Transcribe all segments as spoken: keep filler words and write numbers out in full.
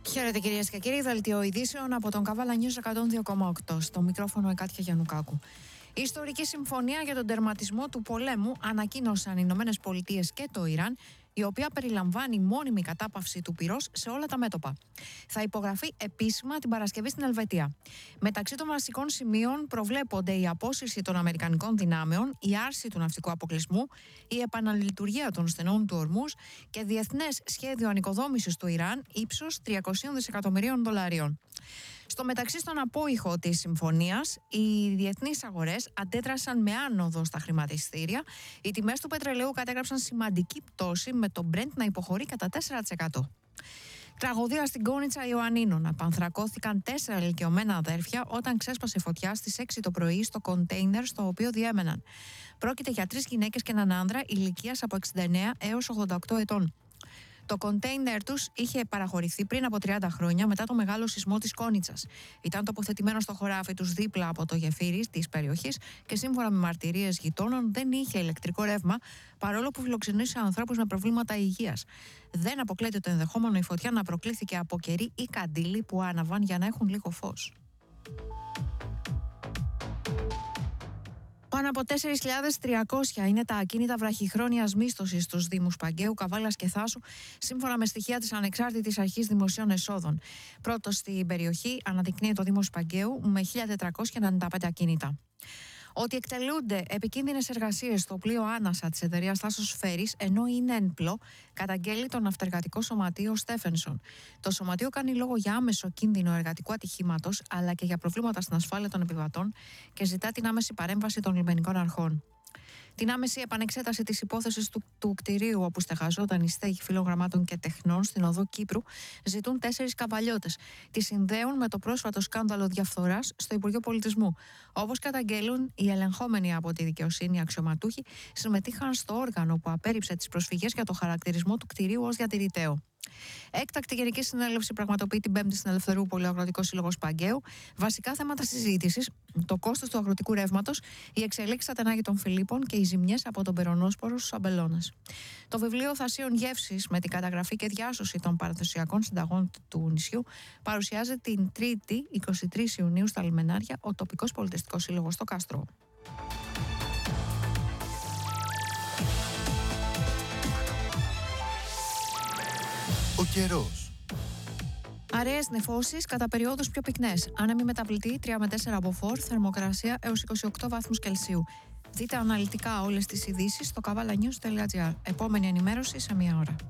Χαίρετε κυρίες και κύριοι, δελτίο ειδήσεων από τον Καβάλα News εκατόν δύο κόμμα οκτώ. Στο μικρόφωνο η Κάτια Γιαννουκάκου. Η ιστορική συμφωνία για τον τερματισμό του πολέμου ανακοίνωσαν οι Ηνωμένες Πολιτείες και το Ιράν, η οποία περιλαμβάνει μόνιμη κατάπαυση του πυρός σε όλα τα μέτωπα. Θα υπογραφεί επίσημα την Παρασκευή στην Ελβετία. Μεταξύ των βασικών σημείων προβλέπονται η απόσυρση των αμερικανικών δυνάμεων, η άρση του ναυτικού αποκλεισμού, η επαναλειτουργία των στενών του Ορμούζ και διεθνές σχέδιο ανοικοδόμησης του Ιράν ύψους τριακόσια δισεκατομμυρίων δολαρίων. Στο μεταξύ, στον απόϊχο της συμφωνίας, οι διεθνείς αγορές αντέδρασαν με άνοδο στα χρηματιστήρια. Οι τιμές του πετρελαίου κατέγραψαν σημαντική πτώση, με το Brent να υποχωρεί κατά τέσσερα τοις εκατό. Τραγωδία στην Κόνιτσα Ιωαννίνων. Απανθρακώθηκαν τέσσερα ηλικιωμένα αδέρφια όταν ξέσπασε φωτιά στις έξι το πρωί στο κοντέινερ στο οποίο διέμεναν. Πρόκειται για τρεις γυναίκες και έναν άνδρα ηλικίας από εξήντα εννέα έως ογδόντα οκτώ ετών. Το κοντέινερ τους είχε παραχωρηθεί πριν από τριάντα χρόνια μετά το μεγάλο σεισμό της Κόνιτσας. Ήταν τοποθετημένο στο χωράφι τους δίπλα από το γεφύρι της περιοχής και σύμφωνα με μαρτυρίες γειτόνων δεν είχε ηλεκτρικό ρεύμα, παρόλο που φιλοξενούσε ανθρώπους με προβλήματα υγείας. Δεν αποκλείεται το ενδεχόμενο η φωτιά να προκλήθηκε από κερί ή καντήλι που άναβαν για να έχουν λίγο φως. Πάνω από τέσσερις χιλιάδες τριακόσια είναι τα ακίνητα βραχυχρόνιας μίσθωσης στους Δήμους Παγκαίου, Καβάλας και Θάσου, σύμφωνα με στοιχεία της Ανεξάρτητης Αρχής Δημοσίων Εσόδων. Πρώτος στην περιοχή αναδεικνύει το Δήμος Παγκαίου με χίλια τετρακόσια ενενήντα πέντε ακίνητα. Ότι εκτελούνται επικίνδυνες εργασίες στο πλοίο Άνασα της εταιρείας Θάσος Φέρης, ενώ είναι ένπλο, καταγγέλει το ναυτεργατικό σωματείο Στέφενσον. Το σωματείο κάνει λόγο για άμεσο κίνδυνο εργατικού ατυχήματος, αλλά και για προβλήματα στην ασφάλεια των επιβατών και ζητά την άμεση παρέμβαση των λιμενικών αρχών. Την άμεση επανεξέταση της υπόθεσης του, του κτηρίου όπου στεγαζόταν η στέγη φύλων γραμμάτων και τεχνών στην οδό Κύπρου ζητούν τέσσερις καβαλιώτες. Τη συνδέουν με το πρόσφατο σκάνδαλο διαφθοράς στο Υπουργείο Πολιτισμού. Όπως καταγγέλουν, οι ελεγχόμενοι από τη δικαιοσύνη αξιωματούχοι συμμετείχαν στο όργανο που απέρριψε τις προσφυγές για το χαρακτηρισμό του κτηρίου ως διατηρηταίο. Έκτακτη Γενική Συνέλευση πραγματοποιεί την Πέμπτη στην Ελευθερούπολη ο Αγροτικός Σύλλογος Παγκαίου. Βασικά θέματα συζήτησης: το κόστος του αγροτικού ρεύματος, οι εξελίξεις στα τενάγη των Φιλίππων και οι ζημιές από τον Περονόσπορο στους Αμπελώνες. Το βιβλίο Θασίων Γεύσης, με την καταγραφή και διάσωση των παραδοσιακών συνταγών του νησιού, παρουσιάζει την Τρίτη, εικοστή τρίτη Ιουνίου, στα Λιμενάρια, ο τοπικός πολιτιστικός σύλλογος στο Κάστρο. Ο καιρός. Αραιές νεφώσεις, κατά περιόδους πιο πυκνές. Άνεμη μεταβλητή τρία με τέσσερα από φορ, θερμοκρασία έως είκοσι οκτώ βαθμούς Κελσίου. Δείτε αναλυτικά όλες τις ειδήσεις στο καβάλα νιους τελεία τζι άρ. Επόμενη ενημέρωση σε μία ώρα.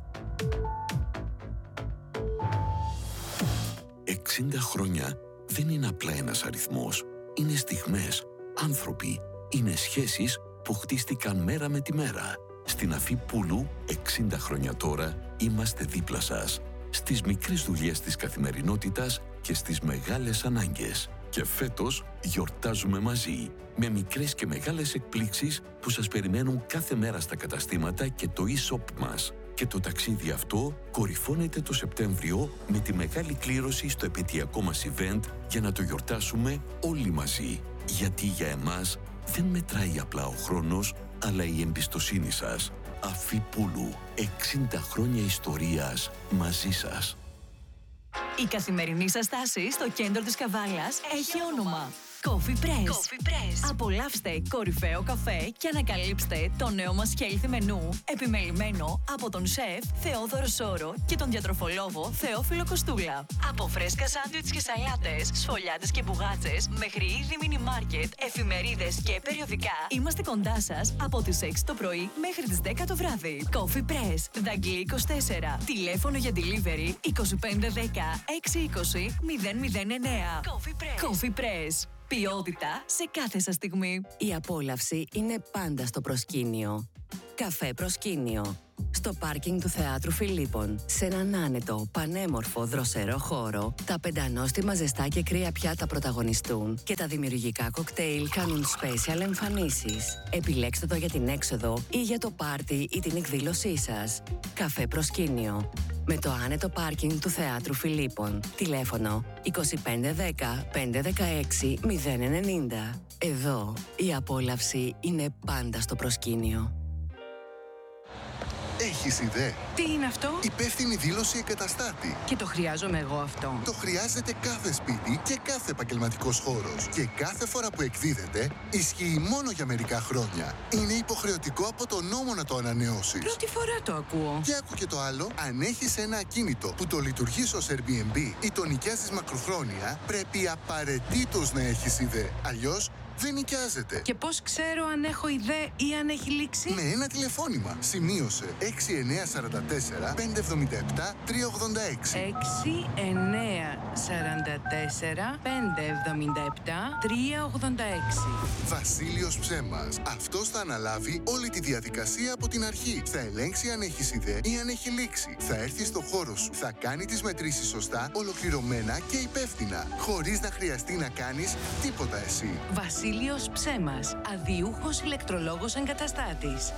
εξήντα χρόνια δεν είναι απλά ένας αριθμός. Είναι στιγμές, άνθρωποι, είναι σχέσεις που χτίστηκαν μέρα με τη μέρα. Στην Αφή Πούλου, εξήντα χρόνια τώρα, είμαστε δίπλα σας. Στις μικρές δουλειές της καθημερινότητας και στις μεγάλες ανάγκες. Και φέτος γιορτάζουμε μαζί, με μικρές και μεγάλες εκπλήξεις που σας περιμένουν κάθε μέρα στα καταστήματα και το e-shop μας. Και το ταξίδι αυτό κορυφώνεται το Σεπτέμβριο με τη μεγάλη κλήρωση στο επαιτειακό μας event για να το γιορτάσουμε όλοι μαζί. Γιατί για εμάς δεν μετράει απλά ο χρόνος, αλλά η εμπιστοσύνη σας. Αφή Πούλου, εξήντα χρόνια ιστορίας μαζί σας. Η καθημερινή σας στάση στο κέντρο της Καβάλας έχει όνομα. Coffee Press. Coffee Press. Απολαύστε κορυφαίο καφέ και ανακαλύψτε το νέο μας healthy μενού, επιμελημένο από τον σεφ Θεόδωρο Σόρο και τον διατροφολόγο Θεόφιλο Κοστούλα. Από φρέσκα σάντουιτς και σαλάτες, σφολιάτες και μπουγάτσες, μέχρι είδη μίνι μάρκετ, εφημερίδες και περιοδικά, είμαστε κοντά σας από τις έξι το πρωί μέχρι τις δέκα το βράδυ. Coffee Press, Δαγκλή είκοσι τέσσερα. Τηλέφωνο για delivery είκοσι πέντε δέκα έξι είκοσι μηδέν μηδέν εννέα. Coffee Press. Coffee Press. Ποιότητα σε κάθε σας στιγμή. Η απόλαυση είναι πάντα στο προσκήνιο. Καφέ Προσκήνιο. Στο πάρκινγκ του Θεάτρου Φιλίππων, σε έναν άνετο, πανέμορφο, δροσερό χώρο, τα πεντανόστιμα ζεστά και κρύα πιάτα πρωταγωνιστούν και τα δημιουργικά κοκτέιλ κάνουν special εμφανίσεις. Επιλέξτε το για την έξοδο ή για το πάρτι ή την εκδήλωσή σας. Καφέ Προσκήνιο. Με το άνετο πάρκινγκ του Θεάτρου Φιλίππων. Τηλέφωνο είκοσι πέντε δέκα πεντακόσια δεκαέξι μηδέν ενενήντα. Εδώ η απόλαυση είναι πάντα στο προσκήνιο. Έχεις ιδέα? Τι είναι αυτό? Υπεύθυνη δήλωση εγκαταστάτη. Και το χρειάζομαι εγώ αυτό. Το χρειάζεται κάθε σπίτι και κάθε επαγγελματικός χώρος. Και κάθε φορά που εκδίδεται, ισχύει μόνο για μερικά χρόνια. Είναι υποχρεωτικό από τον νόμο να το ανανεώσεις. Πρώτη φορά το ακούω. Και άκου και το άλλο, αν έχεις ένα ακίνητο που το λειτουργείς ως Airbnb ή το νοικιάζεις μακροχρόνια, πρέπει απαραίτητος να έχεις ιδέα. Αλλιώς δεν νοικιάζεται. Και πώς ξέρω αν έχω ιδέα ή αν έχει λήξει? Με ένα τηλεφώνημα. Σημείωσε έξι εννιά τέσσερα τέσσερα πέντε επτά επτά τρία ογδόντα έξι. έξι εννιά τέσσερα τέσσερα πέντε επτά επτά τρία ογδόντα έξι. Βασίλειος Ψέμας. Αυτός θα αναλάβει όλη τη διαδικασία από την αρχή. Θα ελέγξει αν έχεις ιδέα ή αν έχει λήξει. Θα έρθει στο χώρο σου. Θα κάνει τις μετρήσεις σωστά, ολοκληρωμένα και υπεύθυνα. Χωρίς να χρειαστεί να κάνεις τίποτα εσύ. Βασίλειος Ψέμας, αδιούχος ηλεκτρολόγος εγκαταστάτης.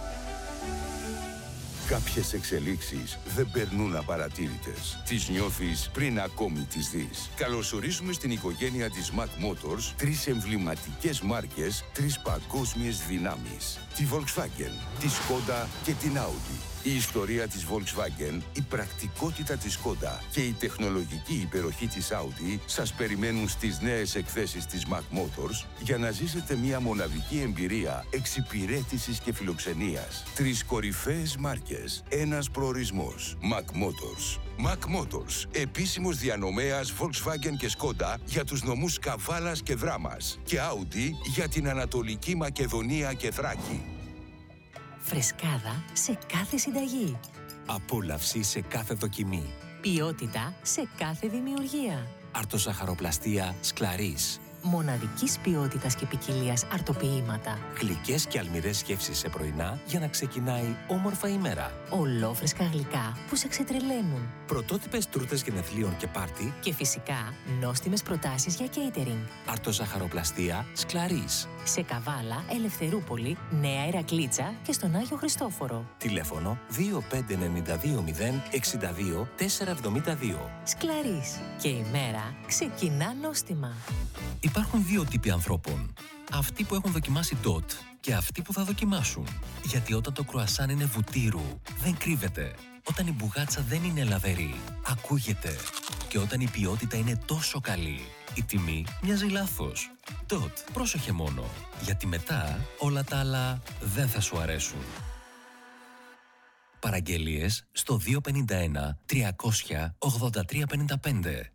Κάποιες εξελίξεις δεν περνούν απαρατήρητες. Τις νιώθεις πριν ακόμη τις δεις. Καλωσορίζουμε στην οικογένεια της Mac Motors τρεις εμβληματικές μάρκες, τρεις παγκόσμιες δυνάμεις. Τη Volkswagen, τη Skoda και την Audi. Η ιστορία της Volkswagen, η πρακτικότητα της Skoda και η τεχνολογική υπεροχή της Audi σας περιμένουν στις νέες εκθέσεις της Mac Motors για να ζήσετε μια μοναδική εμπειρία εξυπηρέτησης και φιλοξενίας. Τρεις κορυφαίες μάρκες, ένας προορισμός. Mac Motors. Mac Motors, επίσημος διανομέας Volkswagen και Skoda για τους νομούς Καβάλας και Δράμας και Audi για την Ανατολική Μακεδονία και Θράκη. Φρεσκάδα σε κάθε συνταγή. Απόλαυση σε κάθε δοκιμή. Ποιότητα σε κάθε δημιουργία. Αρτοσαχαροπλαστία Σκλαρίς. Μοναδικής ποιότητας και ποικιλίας αρτοποιήματα. Γλυκές και αλμυρές γεύσεις σε πρωινά για να ξεκινάει όμορφα η μέρα. Ολόφρεσκα γλυκά που σε ξετρελαίνουν. Πρωτότυπες τούρτες γενεθλίων και πάρτι. Και φυσικά νόστιμες προτάσεις για catering. Αρτοσαχαροπλαστία Σκλαρίς. Σε Καβάλα, Ελευθερούπολη, Νέα Ηρακλήτσα και στον Άγιο Χριστόφορο. Τηλέφωνο δύο πέντε εννιά δύο μηδέν εξήντα δύο τετρακόσια εβδομήντα δύο. Σκλαρίς. Και η μέρα ξεκινά νόστιμα. Υπάρχουν δύο τύποι ανθρώπων. Αυτοί που έχουν δοκιμάσει ντοτ και αυτοί που θα δοκιμάσουν. Γιατί όταν το κρουασάν είναι βουτύρου, δεν κρύβεται. Όταν η μπουγάτσα δεν είναι λαβερή, ακούγεται. Και όταν η ποιότητα είναι τόσο καλή, η τιμή μοιάζει λάθος. Ντοτ, πρόσεχε μόνο. Γιατί μετά όλα τα άλλα δεν θα σου αρέσουν. Παραγγελίες στο δύο πέντε ένα τριακόσια ογδόντα τρία πενήντα πέντε.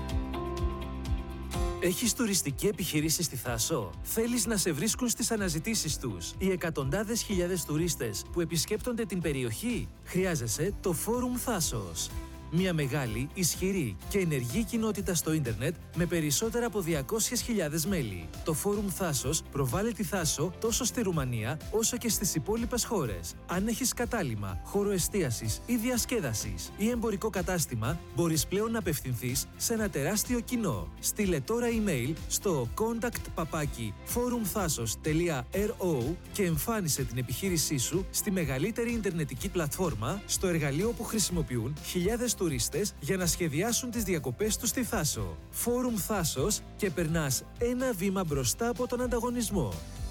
Έχεις τουριστική επιχείρηση στη Θάσο? Θέλεις να σε βρίσκουν στις αναζητήσεις τους οι εκατοντάδες χιλιάδες τουρίστες που επισκέπτονται την περιοχή? Χρειάζεσαι το Φόρουμ Θάσος. Μια μεγάλη, ισχυρή και ενεργή κοινότητα στο ίντερνετ με περισσότερα από διακόσιες χιλιάδες μέλη. Το Φόρουμ Θάσος προβάλλει τη Θάσο τόσο στη Ρουμανία όσο και στις υπόλοιπες χώρες. Αν έχεις κατάλημα, χώρο εστίασης ή διασκέδασης ή εμπορικό κατάστημα, μπορείς πλέον να απευθυνθείς σε ένα τεράστιο κοινό. Στείλε τώρα email στο contact παπάκι forumthasos τελεία ρο και εμφάνισε την επιχείρησή σου στη μεγαλύτερη ιντερνετική πλατφόρμα, στο εργαλείο που χρησιμοποιούν χιλιάδες τουρίστες για να σχεδιάσουν τις διακοπές τους στη Θάσο. Φόρουμ Θάσος και περνάς ένα βήμα μπροστά από τον ανταγωνισμό.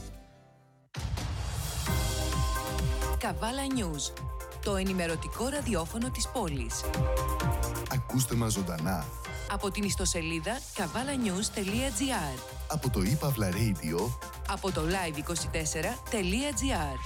Καβάλα News, το ενημερωτικό ραδιόφωνο της πόλης. Ακούστε μας ζωντανά Από την ιστοσελίδα καβάλα νιούς τελεία τζι άρ. από το ePavla Radio, Από το live είκοσι τέσσερα τελεία τζι άρ.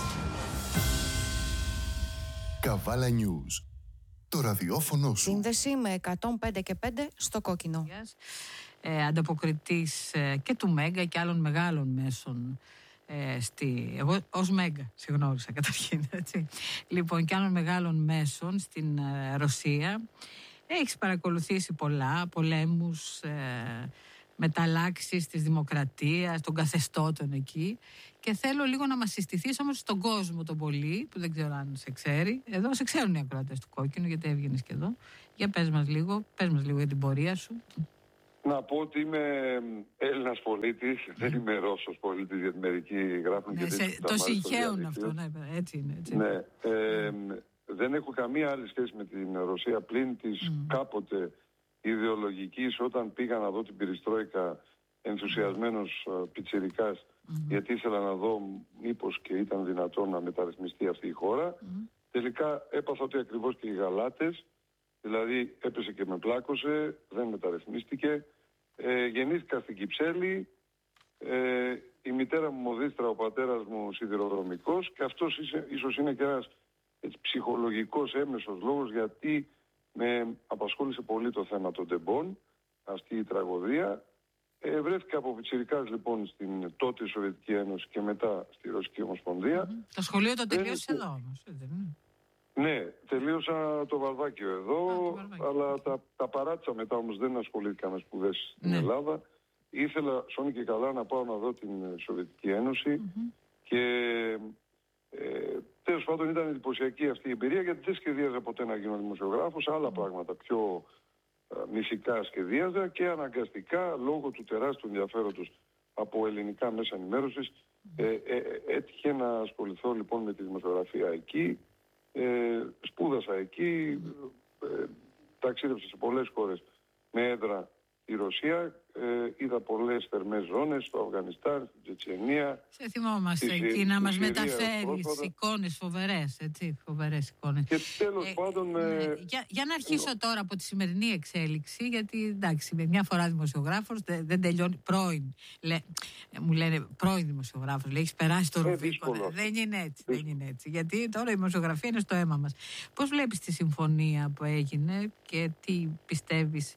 Καβάλα News. Το ραδιόφωνο σου. Σύνδεση με εκατόν πέντε και πέντε στο κόκκινο. Ε, ανταποκριτής ε, και του Μέγκα και άλλων μεγάλων μέσων. Ε, στη, εγώ ως Μέγκα συγνώρισα καταρχήν, έτσι. Λοιπόν, και άλλων μεγάλων μέσων στην ε, Ρωσία. Έχεις παρακολουθήσει πολλά, πολέμους, ε, μεταλλάξεις της δημοκρατίας, των καθεστώτων εκεί. Και θέλω λίγο να μας συστηθείς όμως στον κόσμο τον πολύ, που δεν ξέρω αν σε ξέρει. Εδώ σε ξέρουν οι ακροατές του Κόκκινου, γιατί έβγαινες και εδώ. Για πες μας λίγο, πες μας λίγο για την πορεία σου. Να πω ότι είμαι Έλληνας πολίτης, mm. δεν είμαι Ρώσος πολίτης, γιατί μερικοί γράφουν ναι, και σε, τέτοια. το συγχαίουν αυτό, ναι, έτσι είναι. Έτσι. Ναι, ε, mm. δεν έχω καμία άλλη σχέση με την Ρωσία πλην της mm. κάποτε ιδεολογικής, όταν πήγα να δω την Περιστρόικα ενθουσιασμένος uh, πιτσιρικάς, mm. γιατί ήθελα να δω μήπως και ήταν δυνατόν να μεταρρυθμιστεί αυτή η χώρα. Mm. τελικά έπαθα ότι ακριβώς και οι γαλάτες, δηλαδή έπεσε και με πλάκωσε, δεν μεταρρυθμίστηκε. Ε, γεννήθηκα στην Κυψέλη, ε, η μητέρα μου μοδίστρα, ο πατέρας μου σιδηροδρομικός, και αυτός ίσως είναι και ένας έτσι, ψυχολογικός έμεσος λόγος γιατί με απασχόλησε πολύ το θέμα των τεμπών, αυτή η τραγωδία. Ε, βρέθηκα από πιτσιρικάς λοιπόν στην τότε Σοβιετική Ένωση και μετά στη Ρωσική Ομοσπονδία. Mm-hmm. Το σχολείο το τελείωσε εδώ όμως, έτσι, ναι, τελείωσα το Βαρβάκιο εδώ, Α, το Βαρβάκιο. αλλά τα, τα παράτησα μετά, όμως δεν ασχολήθηκα με σπουδές στην ναι. Ελλάδα. Ήθελα σώνει και καλά να πάω να δω την Σοβιετική Ένωση mm-hmm. και ε, τέλος πάντων ήταν εντυπωσιακή αυτή η εμπειρία, γιατί δεν σχεδίαζα ποτέ να γίνω δημοσιογράφος, άλλα mm-hmm. πράγματα πιο ε, μυθικά σχεδίαζα και αναγκαστικά λόγω του τεράστιου ενδιαφέροντος από ελληνικά μέσα ενημέρωσης mm-hmm. ε, ε, έτυχε να ασχοληθώ λοιπόν με τη δημοσιογραφία εκεί. Ε, σπούδασα εκεί, ε, ταξίδεψα σε πολλές χώρες με έδρα η Ρωσία, ε, είδα πολλές θερμές ζώνες στο Αφγανιστάν, στην Τσετσενία. Σε θυμόμαστε εκεί να μας μεταφέρεις εικόνες φοβερές, έτσι, φοβερές εικόνες. Και τέλος ε, πάντων... Ε, ναι. για, για να αρχίσω ε, τώρα από τη σημερινή εξέλιξη, γιατί εντάξει, με μια φορά δημοσιογράφος δεν, δεν τελειώνει, πρώην, λέ, μου λένε πρώην δημοσιογράφος, λέει, έχεις περάσει το Ρουβίκονα. Ε, δεν είναι έτσι, δεν είναι έτσι, γιατί τώρα η δημοσιογραφία είναι στο αίμα μας. Πώς βλέπεις τη συμφωνία που έγινε και τι πιστεύεις?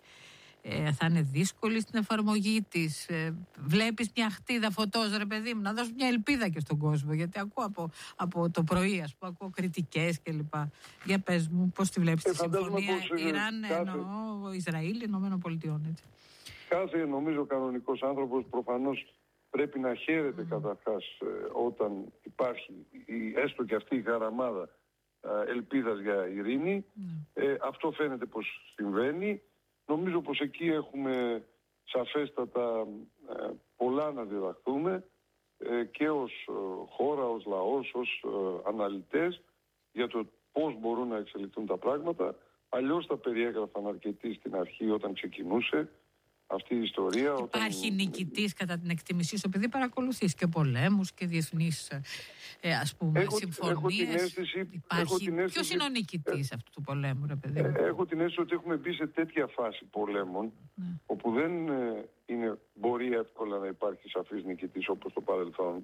Ε, θα είναι δύσκολη στην εφαρμογή της? Ε, βλέπεις μια χτίδα φωτός, ρε παιδί μου, να δώσει μια ελπίδα και στον κόσμο? Γιατί ακούω από, από το πρωί, ας πούμε, ακούω κριτικές κλπ. Για πες μου, πώς τη βλέπεις ε, τη συμφωνία πως, Ιράν, κάθε... εννοώ Ισραήλ, Ηνωμένων Πολιτειών, έτσι. Κάθε, νομίζω, κανονικός άνθρωπος προφανώς πρέπει να χαίρεται mm. καταρχάς ε, όταν υπάρχει η, έστω και αυτή η χαραμάδα ε, ελπίδας για ειρήνη. Mm. Ε, αυτό φαίνεται πως συμβαίνει. Νομίζω πως εκεί έχουμε σαφέστατα ε, πολλά να διδαχθούμε ε, και ως ε, χώρα, ως λαός, ως ε, αναλυτές για το πώς μπορούν να εξελιχθούν τα πράγματα. Αλλιώς τα περιέγραφαν αρκετοί στην αρχή όταν ξεκινούσε αυτή η ιστορία. Υπάρχει όταν... νικητής κατά την εκτίμησή σου, επειδή παρακολουθείς και πολέμους και διεθνείς ε, ας πούμε έχω, συμφωνίες. Έχω την αίσθηση, Υπάρχει... έχω την αίσθηση... Ποιος είναι ο νικητής ε, αυτού του πολέμου, ρε παιδί μου? Ε, έχω την αίσθηση ότι έχουμε μπει σε τέτοια φάση πολέμων ναι. όπου δεν ε, είναι, μπορεί εύκολα να υπάρχει σαφής νικητής όπως το παρελθόν.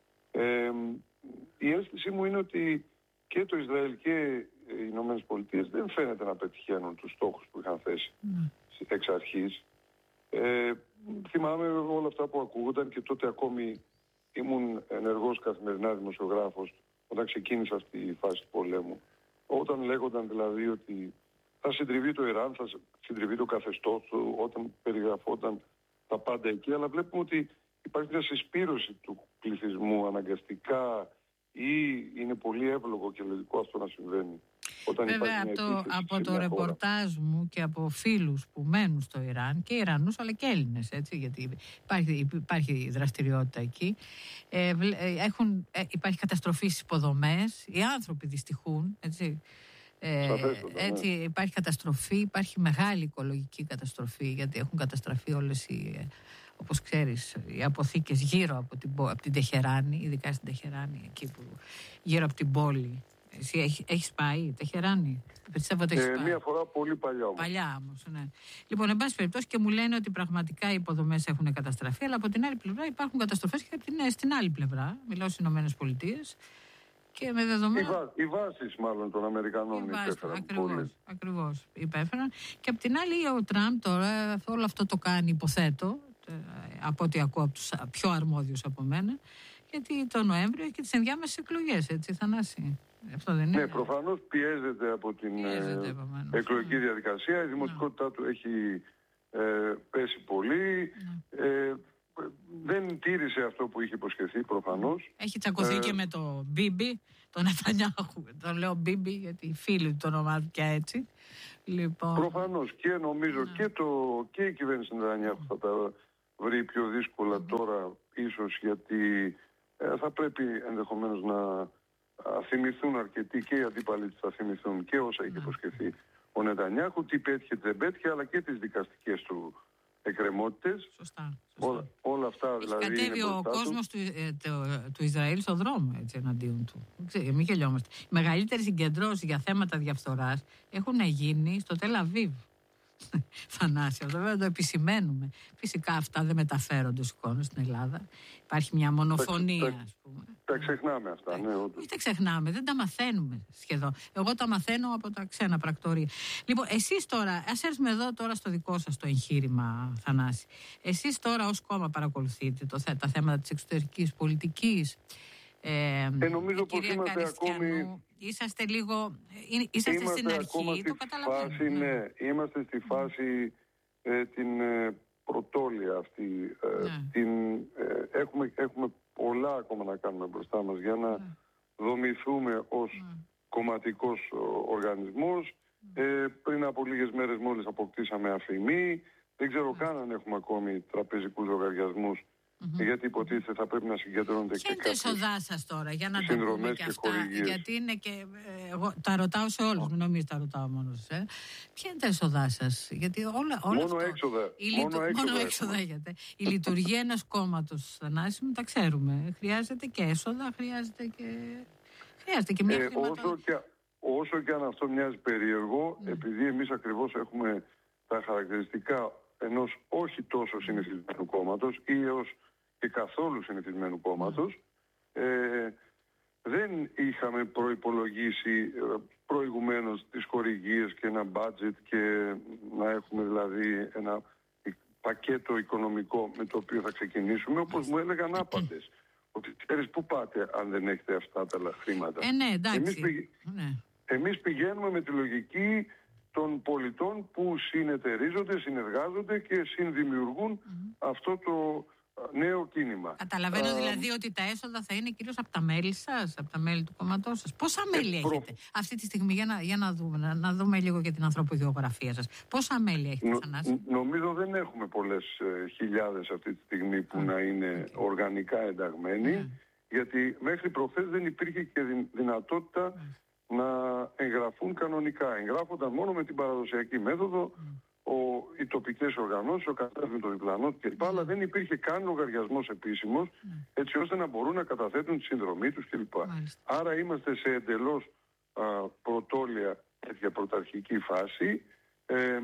Ε, η αίσθησή μου είναι ότι και το Ισραήλ και οι Ηνωμένες Πολιτείες δεν φαίνεται να πετυχαίνουν τους στόχους που είχαν θέσει ναι. εξ αρχής. Ε, θυμάμαι όλα αυτά που ακούγονταν και τότε ακόμη ήμουν ενεργός καθημερινά δημοσιογράφος όταν ξεκίνησα αυτή η φάση του πολέμου. Όταν λέγονταν δηλαδή ότι θα συντριβεί το Ιράν, θα συντριβεί το καθεστώς του, όταν περιγραφόταν τα πάντα εκεί, αλλά βλέπουμε ότι υπάρχει μια συσπήρωση του πληθυσμού αναγκαστικά ή είναι πολύ εύλογο και λογικό αυτό να συμβαίνει. Όταν βέβαια από το, από το ρεπορτάζ μου και από φίλους που μένουν στο Ιράν και Ιρανούς αλλά και Έλληνες, έτσι, γιατί υπάρχει, υπάρχει δραστηριότητα εκεί, ε, έχουν, ε, υπάρχει καταστροφή στις υποδομές, οι άνθρωποι δυστυχούν, έτσι. Ε, έτσι υπάρχει καταστροφή, υπάρχει μεγάλη οικολογική καταστροφή, γιατί έχουν καταστραφεί όλες οι, όπως ξέρεις, οι αποθήκες γύρω από την, από την Τεχεράνη, ειδικά στην Τεχεράνη, εκεί που γύρω από την πόλη. Εσύ έχεις, έχεις πάει Τεχεράνη? Πιστεύω ότι έχεις ε, πάει. Μία φορά πολύ παλιά όμως. Παλιά όμως, ναι. Λοιπόν, εν πάση περιπτώσει, και μου λένε ότι πραγματικά οι υποδομές έχουν καταστραφεί, αλλά από την άλλη πλευρά υπάρχουν καταστροφές και από την, στην άλλη πλευρά. Μιλάω στις Ηνωμένες Πολιτείες. Και με δεδομένα... Οι, βά, οι βάσεις μάλλον των Αμερικανών υπέφεραν. Ακριβώς, ακριβώς υπέφεραν. Και απ' την άλλη ο Τραμπ τώρα όλο αυτό το κάνει, υποθέτω, από ό,τι ακούω από τους πιο αρμόδιους από μένα, γιατί το Νοέμβριο έχει και τις ενδιάμεσες εκλογές, έτσι, Θανάση? Αυτό δεν είναι? Ναι, προφανώς πιέζεται από την πιέζεται, ε, εκλογική διαδικασία. Η δημοτικότητά του έχει ε, πέσει πολύ. Ε, δεν τήρησε αυτό που είχε υποσχεθεί προφανώς. Έχει τσακωθεί ε, και με το Μπίμπι, τον Νετανιάχου. Τον λέω Μπίμπι γιατί οι φίλοι του τον ονομάζουν και έτσι. Λοιπόν... Προφανώς και νομίζω ναι. και, το, και η κυβέρνηση Νετανιάχου θα τα βρει πιο δύσκολα mm. τώρα ίσως, γιατί ε, θα πρέπει ενδεχομένως να θυμηθούν αρκετοί και οι αντίπαλοι θα θυμηθούν και όσα είχε υποσχεθεί ο Νετανιάχου, τι πέτυχε, δεν πέτυχε, αλλά και τις δικαστικές του εκκρεμότητες. Σωστά. Όλα, όλα αυτά έχει δηλαδή. Έχει κατέβει ο κόσμος του, ε, το, του Ισραήλ στον δρόμο έτσι, εναντίον του. Μην γελιόμαστε. Οι μεγαλύτερες συγκεντρώσεις για θέματα διαφθοράς έχουν γίνει στο Τελ Αβίβ. Θανάση, αυτό βέβαια το επισημαίνουμε. Φυσικά αυτά δεν μεταφέρονται στους εικόνες στην Ελλάδα. Υπάρχει μια μονοφωνία, τα, ας πούμε. Τα ξεχνάμε αυτά, ναι. Όχι τα ξεχνάμε, δεν τα μαθαίνουμε σχεδόν. Εγώ τα μαθαίνω από τα ξένα πρακτορία. Λοιπόν, εσείς τώρα, ας έρθουμε εδώ τώρα στο δικό σας το εγχείρημα, Θανάση. Εσείς τώρα ως κόμμα παρακολουθείτε το, τα θέματα της εξωτερικής πολιτικής. Ε, ε, νομίζω πως είμαστε ακόμη... Είσαστε λίγο... Είσαστε είμαστε στην αρχή, το καταλαβαίνω. Φάση, ναι. Ναι, είμαστε στη φάση ε, την ε, πρωτόλια αυτή. Ε, ναι. την, ε, έχουμε, έχουμε πολλά ακόμα να κάνουμε μπροστά μας για να ναι. δομηθούμε ως ναι. κομματικός οργανισμός. Ναι. Ε, πριν από λίγες μέρες μόλις αποκτήσαμε αφημί. Δεν ξέρω ναι. καν αν έχουμε ακόμη τραπεζικούς λογαριασμούς. Mm-hmm. Γιατί υποτίθεται θα πρέπει να συγκεντρώνονται και κάποιες συνδρομές. Ποια είναι τα έσοδά σας τώρα, για να τα πούμε και αυτά. Χορηγίες. Γιατί είναι και. Ε, εγώ τα ρωτάω σε όλους, μην νομίζετε τα ρωτάω μόνο σε. Ε. Ποια είναι τα έσοδά σας, γιατί όλα, όλα μόνο αυτό. Έξοδα. Η λειτου... Μόνο έξοδα. Μόνο έξοδα έχετε. Η λειτουργία ενός κόμματος, Θανάση μου, τα ξέρουμε. Χρειάζεται και έσοδα, χρειάζεται και. Χρειάζεται και μια ε, χρηματοδότηση. Όσο και, όσο και αν αυτό μοιάζει περίεργο, mm. επειδή εμείς ακριβώς έχουμε τα χαρακτηριστικά ενός όχι τόσο συνηθισμένου κόμματος ή ως και καθόλου συνηθισμένου κόμματος, ε, δεν είχαμε προϋπολογίσει προηγουμένως τις χορηγίες και ένα budget και να έχουμε δηλαδή ένα πακέτο οικονομικό με το οποίο θα ξεκινήσουμε, όπως μου έλεγαν άπαντες. Ότι ξέρεις πού πάτε αν δεν έχετε αυτά τα χρήματα. Ε, ναι, εντάξει. Εμείς, πηγ... ναι. Εμείς πηγαίνουμε με τη λογική των πολιτών που συνεταιρίζονται, συνεργάζονται και συνδημιουργούν mm-hmm. αυτό το νέο κίνημα. Καταλαβαίνω uh, δηλαδή ότι τα έσοδα θα είναι κυρίως από τα μέλη σας, από τα μέλη του κόμματός σας. Πόσα μέλη ε, έχετε προ... αυτή τη στιγμή, για να, για να, δούμε, να, να δούμε λίγο για την ανθρωπογεωγραφία σας. Πόσα μέλη έχετε, Νο, Θανάση? Νομίζω δεν έχουμε πολλές ε, χιλιάδες αυτή τη στιγμή που mm. να είναι okay. οργανικά ενταγμένοι, mm. γιατί μέχρι προχθές δεν υπήρχε και δυ, δυνατότητα mm. να εγγραφούν κανονικά. Εγγράφονταν μόνο με την παραδοσιακή μέθοδο mm. Ο, οι τοπικές οργανώσεις, ο κατάστημα των διπλανών κλπ. Mm. Αλλά δεν υπήρχε καν λογαριασμός επίσημος, mm. έτσι ώστε να μπορούν να καταθέτουν τη συνδρομή τους κλπ. Mm. Άρα είμαστε σε εντελώς α, πρωτόλια τέτοια πρωταρχική φάση. Ε, ε,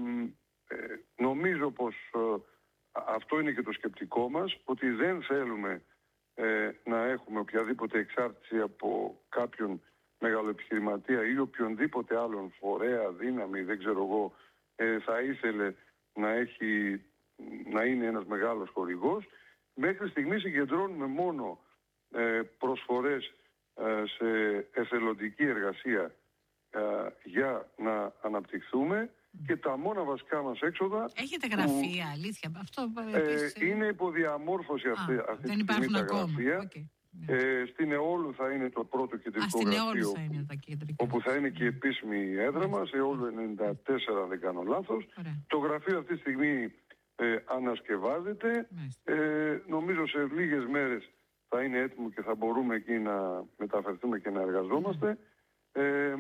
νομίζω πως ε, αυτό είναι και το σκεπτικό μας, ότι δεν θέλουμε ε, να έχουμε οποιαδήποτε εξάρτηση από κάποιον μεγαλοεπιχειρηματία ή οποιονδήποτε άλλον φορέα, δύναμη, δεν ξέρω εγώ, θα ήθελε να, έχει, να είναι ένας μεγάλος χορηγός. Μέχρι στιγμής συγκεντρώνουμε μόνο ε, προσφορές ε, σε εθελοντική εργασία ε, για να αναπτυχθούμε και τα μόνα βασικά μας έξοδα... Έχετε γραφεία, που, αλήθεια. Αυτό, ε, είναι υποδιαμόρφωση αυτή, Α, αυτή δεν τη στιγμή τα ακόμα. γραφεία. Okay. Ε, στην Εόλου θα είναι το πρώτο κεντρικό Α, γραφείο, θα είναι τα κεντρικά. όπου θα είναι και η επίσημη έδρα μας, Εόλου ενενήντα τέσσερα, δεν κάνω λάθος. Ωραία. Το γραφείο αυτή τη στιγμή ε, ανασκευάζεται. Ε, νομίζω σε λίγες μέρες θα είναι έτοιμο και θα μπορούμε εκεί να μεταφερθούμε και να εργαζόμαστε. Ε, ε,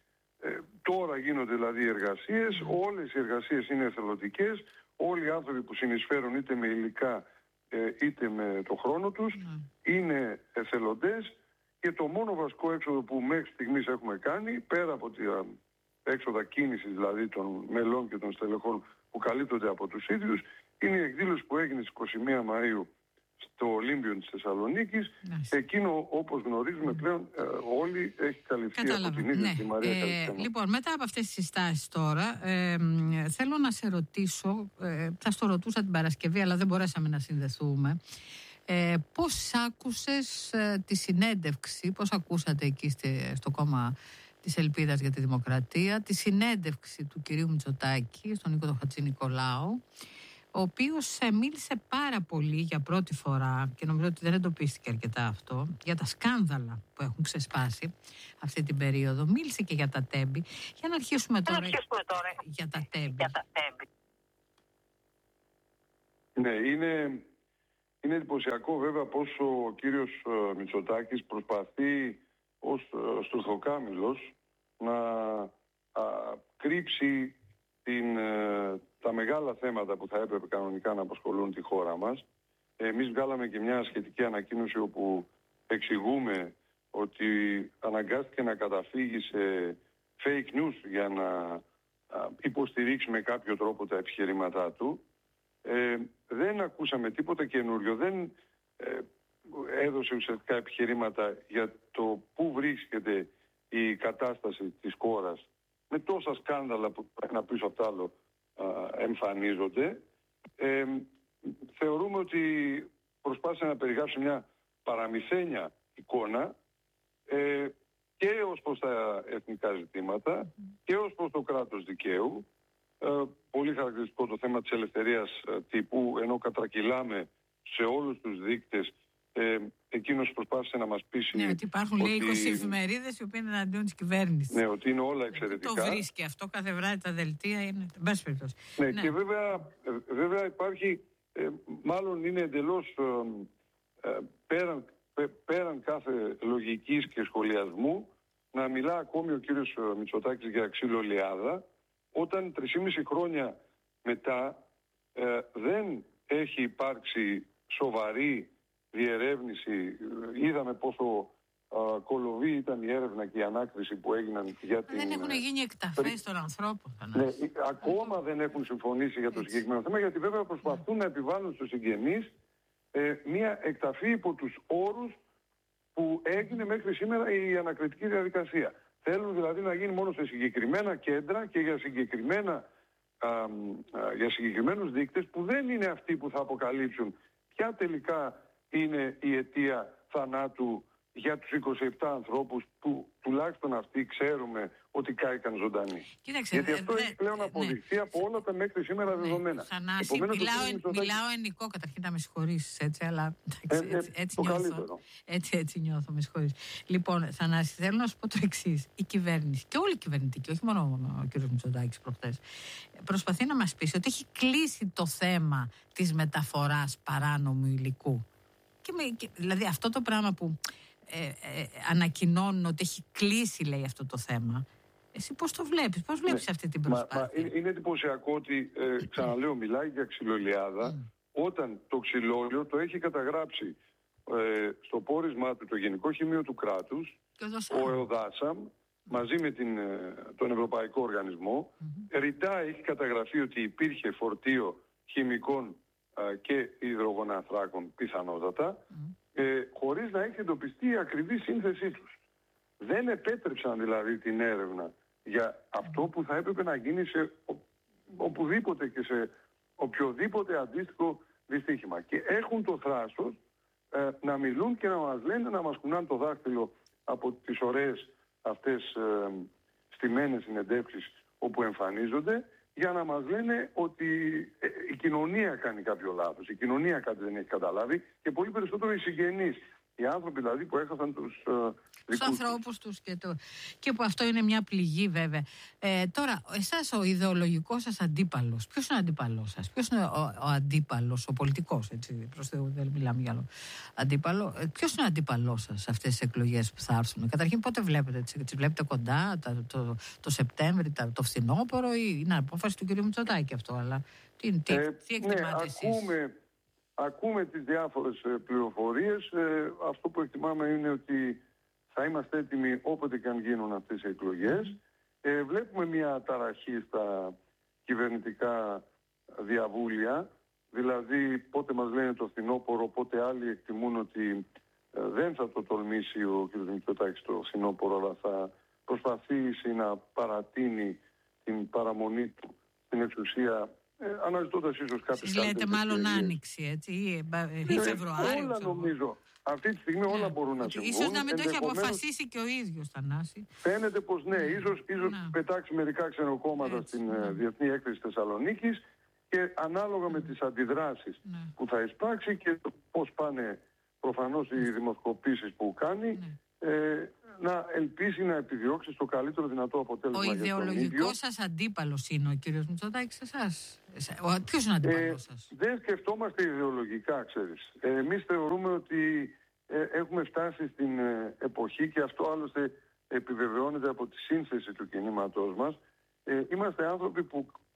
τώρα γίνονται δηλαδή εργασίες, όλες οι εργασίες είναι εθελοντικές, όλοι οι άνθρωποι που συνεισφέρουν είτε με υλικά είτε με το χρόνο τους mm. είναι εθελοντές και το μόνο βασικό έξοδο που μέχρι στιγμής έχουμε κάνει, πέρα από τα έξοδα κίνησης δηλαδή των μελών και των στελεχών που καλύπτονται από τους ίδιους, είναι η εκδήλωση που έγινε στις είκοσι μία Μαΐου στο Ολύμπιο της Θεσσαλονίκης. Nice. Εκείνο, όπως γνωρίζουμε πλέον, ε, όλοι έχει καλυφθεί. Κατάλαβα. Από την ίδια ναι. τη Μαρία ε, Καλυφθένα. Λοιπόν, μετά από αυτές τις συστάσεις τώρα, ε, θέλω να σε ρωτήσω, ε, θα στο ρωτούσα την Παρασκευή, αλλά δεν μπορέσαμε να συνδεθούμε. Ε, πώς άκουσες ε, τη συνέντευξη, πώς ακούσατε εκεί στη, στο κόμμα της Ελπίδας για τη Δημοκρατία, τη συνέντευξη του κυρίου Μητσοτάκη, στον Νίκο Χατζηνικολάου, ο οποίος μίλησε πάρα πολύ για πρώτη φορά, και νομίζω ότι δεν εντοπίστηκε αρκετά αυτό, για τα σκάνδαλα που έχουν ξεσπάσει αυτή την περίοδο. Μίλησε και για τα τέμπη. Για να αρχίσουμε τώρα, αρχίσουμε τώρα. για τα τέμπη. Για τα τέμπη. Ναι, είναι, είναι εντυπωσιακό βέβαια πως ο κύριος Μητσοτάκης προσπαθεί ως στουρθοκάμιλος να α, κρύψει την... στα μεγάλα θέματα που θα έπρεπε κανονικά να απασχολούν τη χώρα μας. Εμείς βγάλαμε και μια σχετική ανακοίνωση όπου εξηγούμε ότι αναγκάστηκε να καταφύγει σε fake news για να υποστηρίξει με κάποιο τρόπο τα επιχειρήματά του. Ε, δεν ακούσαμε τίποτα καινούριο, δεν ε, έδωσε ουσιαστικά επιχειρήματα για το πού βρίσκεται η κατάσταση της χώρας με τόσα σκάνδαλα που ένα πίσω από το άλλο α, εμφανίζονται. Ε, θεωρούμε ότι προσπάθησε να περιγράψει μια παραμυθένια εικόνα ε, και ως προς τα εθνικά ζητήματα mm. και ως προς το κράτος δικαίου. Ε, πολύ χαρακτηριστικό το θέμα της ελευθερίας ε, τύπου, ενώ κατρακυλάμε σε όλους τους δείκτες. Ε, εκείνος προσπάθησε να μας πείσει... Ναι, ότι υπάρχουν ότι... λέει είκοσι εφημερίδες οι οποίες είναι εναντίον της κυβέρνησης. Ναι, ότι είναι όλα εξαιρετικά. Το βρίσκει αυτό, κάθε βράδυ τα δελτία είναι... Ναι, ναι, και βέβαια, βέβαια υπάρχει, ε, μάλλον είναι εντελώς ε, ε, πέραν, πέ, πέραν κάθε λογικής και σχολιασμού να μιλά ακόμη ο κύριος Μητσοτάκης για ξύλο λιάδα, όταν τρισήμιση χρόνια μετά ε, δεν έχει υπάρξει σοβαρή διερεύνηση. Είδαμε πόσο α, κολοβή ήταν η έρευνα και η ανάκριση που έγιναν για την... Δεν έχουν γίνει εκταφές των ανθρώπων. Ναι, ακόμα δεν έχουν συμφωνήσει για το Έτσι. συγκεκριμένο θέμα, γιατί βέβαια προσπαθούν να επιβάλλουν στους συγγενείς ε, μια εκταφή υπό τους όρους που έγινε μέχρι σήμερα η ανακριτική διαδικασία. Θέλουν δηλαδή να γίνει μόνο σε συγκεκριμένα κέντρα και για, συγκεκριμένα, α, α, για συγκεκριμένους δείκτες που δεν είναι αυτοί που θα αποκαλύψουν ποια τελικά είναι η αιτία θανάτου για τους είκοσι επτά ανθρώπους που τουλάχιστον αυτοί ξέρουμε ότι κάηκαν ζωντανοί. Κοίταξε, Γιατί αυτό δε, έχει πλέον δε, αποδειχθεί ναι. από όλα τα μέχρι σήμερα ναι. δεδομένα. Θανάση, μιλάω, Μητσοτάκη... μιλάω ενικό, καταρχήν να με συγχωρήσεις, έτσι, αλλά ε, ε, έτσι, έτσι, νιώθω, έτσι, έτσι νιώθω, με συγχωρείς. Λοιπόν, Θανάση, θέλω να σου πω το εξής. Η κυβέρνηση και όλοι οι κυβερνητικοί, όχι μόνο ο κ. Μητσοτάκης προχτές, προσπαθεί να μας πείσει ότι έχει κλείσει το θέμα της μεταφοράς παράνομου υλικού. Και με, και, δηλαδή αυτό το πράγμα που ε, ε, ανακοινώνουν ότι έχει κλείσει, λέει, αυτό το θέμα. Εσύ πώς το βλέπεις, πώς βλέπεις ναι, αυτή την προσπάθεια? Μα, μα, είναι, είναι εντυπωσιακό ότι, ε, ξαναλέω, μιλάει για ξυλολιάδα mm. όταν το ξυλόλιο το έχει καταγράψει ε, στο πόρισμά του το Γενικό Χημείο του Κράτους, ο ΕΟΔΑΣΑΜ, mm. μαζί με την, ε, τον Ευρωπαϊκό Οργανισμό. Mm-hmm. Ρητά έχει καταγραφεί ότι υπήρχε φορτίο χημικών και υδρογοναθράκων πιθανότατα, mm. ε, χωρίς να έχει εντοπιστεί η ακριβή σύνθεσή τους. Δεν επέτρεψαν δηλαδή την έρευνα για αυτό που θα έπρεπε να γίνει σε ο, οπουδήποτε και σε οποιοδήποτε αντίστοιχο δυστύχημα. Και έχουν το θράσος ε, να μιλούν και να μας λένε, να μας κουνάνε το δάχτυλο από τις ωραίες αυτές ε, στημένες συνεντεύξεις όπου εμφανίζονται, για να μας λένε ότι η κοινωνία κάνει κάποιο λάθος, η κοινωνία κάτι δεν έχει καταλάβει και πολύ περισσότερο οι συγγενείς. Οι άνθρωποι δηλαδή που έχασαν τους uh, τους ανθρώπους τους και, το... και που αυτό είναι μια πληγή βέβαια. Ε, τώρα, εσάς ο ιδεολογικός σας αντίπαλος, ποιος είναι ο αντίπαλος σας, ποιος είναι ο, ο αντίπαλος, ο πολιτικός, έτσι, προς Θεού δεν μιλάμε για άλλο αντίπαλο, ε, ποιος είναι ο αντίπαλος σας σε αυτές τις εκλογές που θα έρθουν? Καταρχήν πότε βλέπετε, έτσι, τις βλέπετε κοντά, τα, το, το Σεπτέμβρη, τα, το φθινόπωρο ή είναι απόφαση του κ. Μητσοτάκη αυτό, αλλά τι, τι, ε, τι εκτιμάτε ναι, εσείς? Ακούμε, ακούμε τις διάφορες ε, πληροφορίες. Ε, αυτό που εκτιμάμε είναι ότι θα είμαστε έτοιμοι όποτε και αν γίνουν αυτές οι εκλογές. Ε, βλέπουμε μια ταραχή στα κυβερνητικά διαβούλια, δηλαδή πότε μας λένε το φθινόπωρο, πότε άλλοι εκτιμούν ότι ε, δεν θα το τολμήσει ο κ. Μητσοτάκης το φθινόπωρο, αλλά θα προσπαθήσει να παρατείνει την παραμονή του στην εξουσία, ε, αναζητώντας ίσως κάποιες άλλες. Λέτε μάλλον άνοιξη, έτσι, ή, ή ε, Φεβρουάριο. Όλα νομίζω. Αυτή τη στιγμή ναι. όλα μπορούν να συμβούν. Ίσως να μην το έχει αποφασίσει και ο ίδιος, Θανάση. Φαίνεται πως ναι, ίσως, ίσως πετάξει μερικά ξενοκόμματα έτσι, στην ναι. Διεθνή Έκθεση Θεσσαλονίκης και ανάλογα ναι. με τις αντιδράσεις ναι. που θα εισπράξει και πώς πάνε προφανώς οι δημοσκοπήσεις που κάνει, ναι. ε, να ελπίσει να επιδιώξει στο καλύτερο δυνατό αποτέλεσμα. Ο ιδεολογικός σας αντίπαλος είναι ο κύριος Μητσοτάκης εσάς? Ποιος είναι ο αντίπαλος ε, σας? Δεν σκεφτόμαστε ιδεολογικά, ξέρεις. Ε, εμείς θεωρούμε ότι ε, έχουμε φτάσει στην ε, εποχή, και αυτό άλλωστε επιβεβαιώνεται από τη σύνθεση του κινήματός μας. Ε, είμαστε άνθρωποι που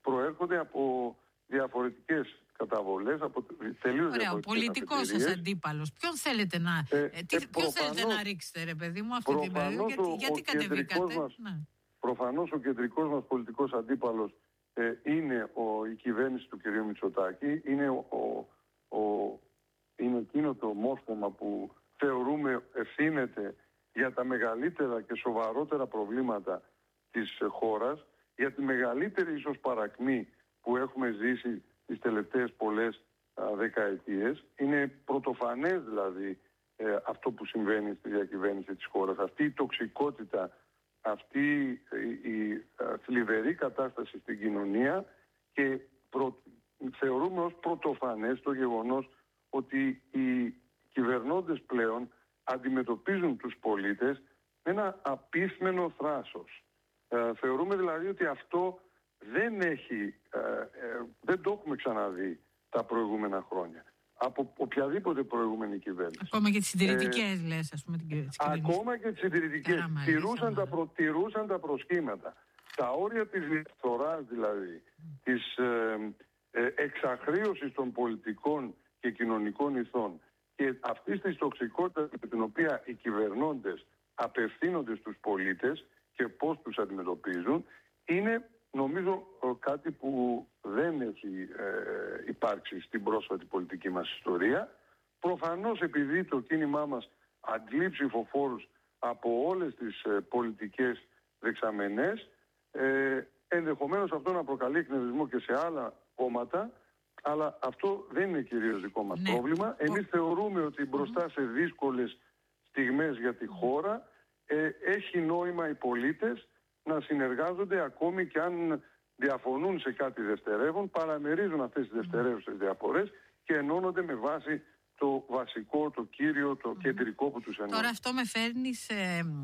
προέρχονται από διαφορετικές καταβολές, από τελείως Ωραία, ο πολιτικός σας αντίπαλος. Ποιον θέλετε να, ε, ε, τι, ε, ποιον θέλετε να ρίξετε, ρε παιδί μου, αυτή την περίοδο, γιατί, ο, γιατί ο κατεβήκατε. Μας, ναι. Προφανώς ο κεντρικός μας πολιτικός αντίπαλος ε, είναι ο, η κυβέρνηση του κ. Μητσοτάκη, είναι, ο, ο, ο, είναι εκείνο το μόσχωμα που θεωρούμε ευθύνεται για τα μεγαλύτερα και σοβαρότερα προβλήματα της χώρας, για τη μεγαλύτερη ίσως παρακμή που έχουμε ζήσει τις τελευταίες πολλές α, δεκαετίες. Είναι πρωτοφανές δηλαδή ε, αυτό που συμβαίνει στη διακυβέρνηση της χώρας. Αυτή η τοξικότητα, αυτή η, η α, θλιβερή κατάσταση στην κοινωνία, και προ, θεωρούμε ως πρωτοφανές το γεγονός ότι οι κυβερνώντες πλέον αντιμετωπίζουν τους πολίτες με ένα απίθμενο θράσος. Ε, θεωρούμε δηλαδή ότι αυτό δεν έχει, ε, ε, δεν το έχουμε ξαναδεί τα προηγούμενα χρόνια από οποιαδήποτε προηγούμενη κυβέρνηση. Ακόμα και τις συντηρητικές, ε, λες, ας πούμε. Την ακόμα και τις συντηρητικές. Τηρούσαν τα, προ, τηρούσαν τα προσχήματα. Τα όρια της διαφθοράς δηλαδή, mm. της ε, ε, εξαχρίωσης των πολιτικών και κοινωνικών ηθών και αυτής της τοξικότητας με την οποία οι κυβερνώντες απευθύνονται στους πολίτες και πώς τους αντιμετωπίζουν, είναι νομίζω κάτι που δεν έχει ε, υπάρξει στην πρόσφατη πολιτική μας ιστορία. Προφανώς επειδή το κίνημά μας αντλεί ψηφοφόρους από όλες τις ε, πολιτικές δεξαμενές, ε, ενδεχομένως αυτό να προκαλεί εκνευρισμό και σε άλλα κόμματα, αλλά αυτό δεν είναι κυρίως δικό μας ναι. πρόβλημα. Εμείς θεωρούμε ότι μπροστά σε δύσκολες στιγμές για τη χώρα ε, έχει νόημα οι πολίτες να συνεργάζονται, ακόμη και αν διαφωνούν σε κάτι δευτερεύον, παραμερίζουν αυτές τις δευτερεύουσες διαφορές και ενώνονται με βάση το βασικό, το κύριο, το mm. κεντρικό που τους ενώνει. Τώρα αυτό με φέρνει, σε,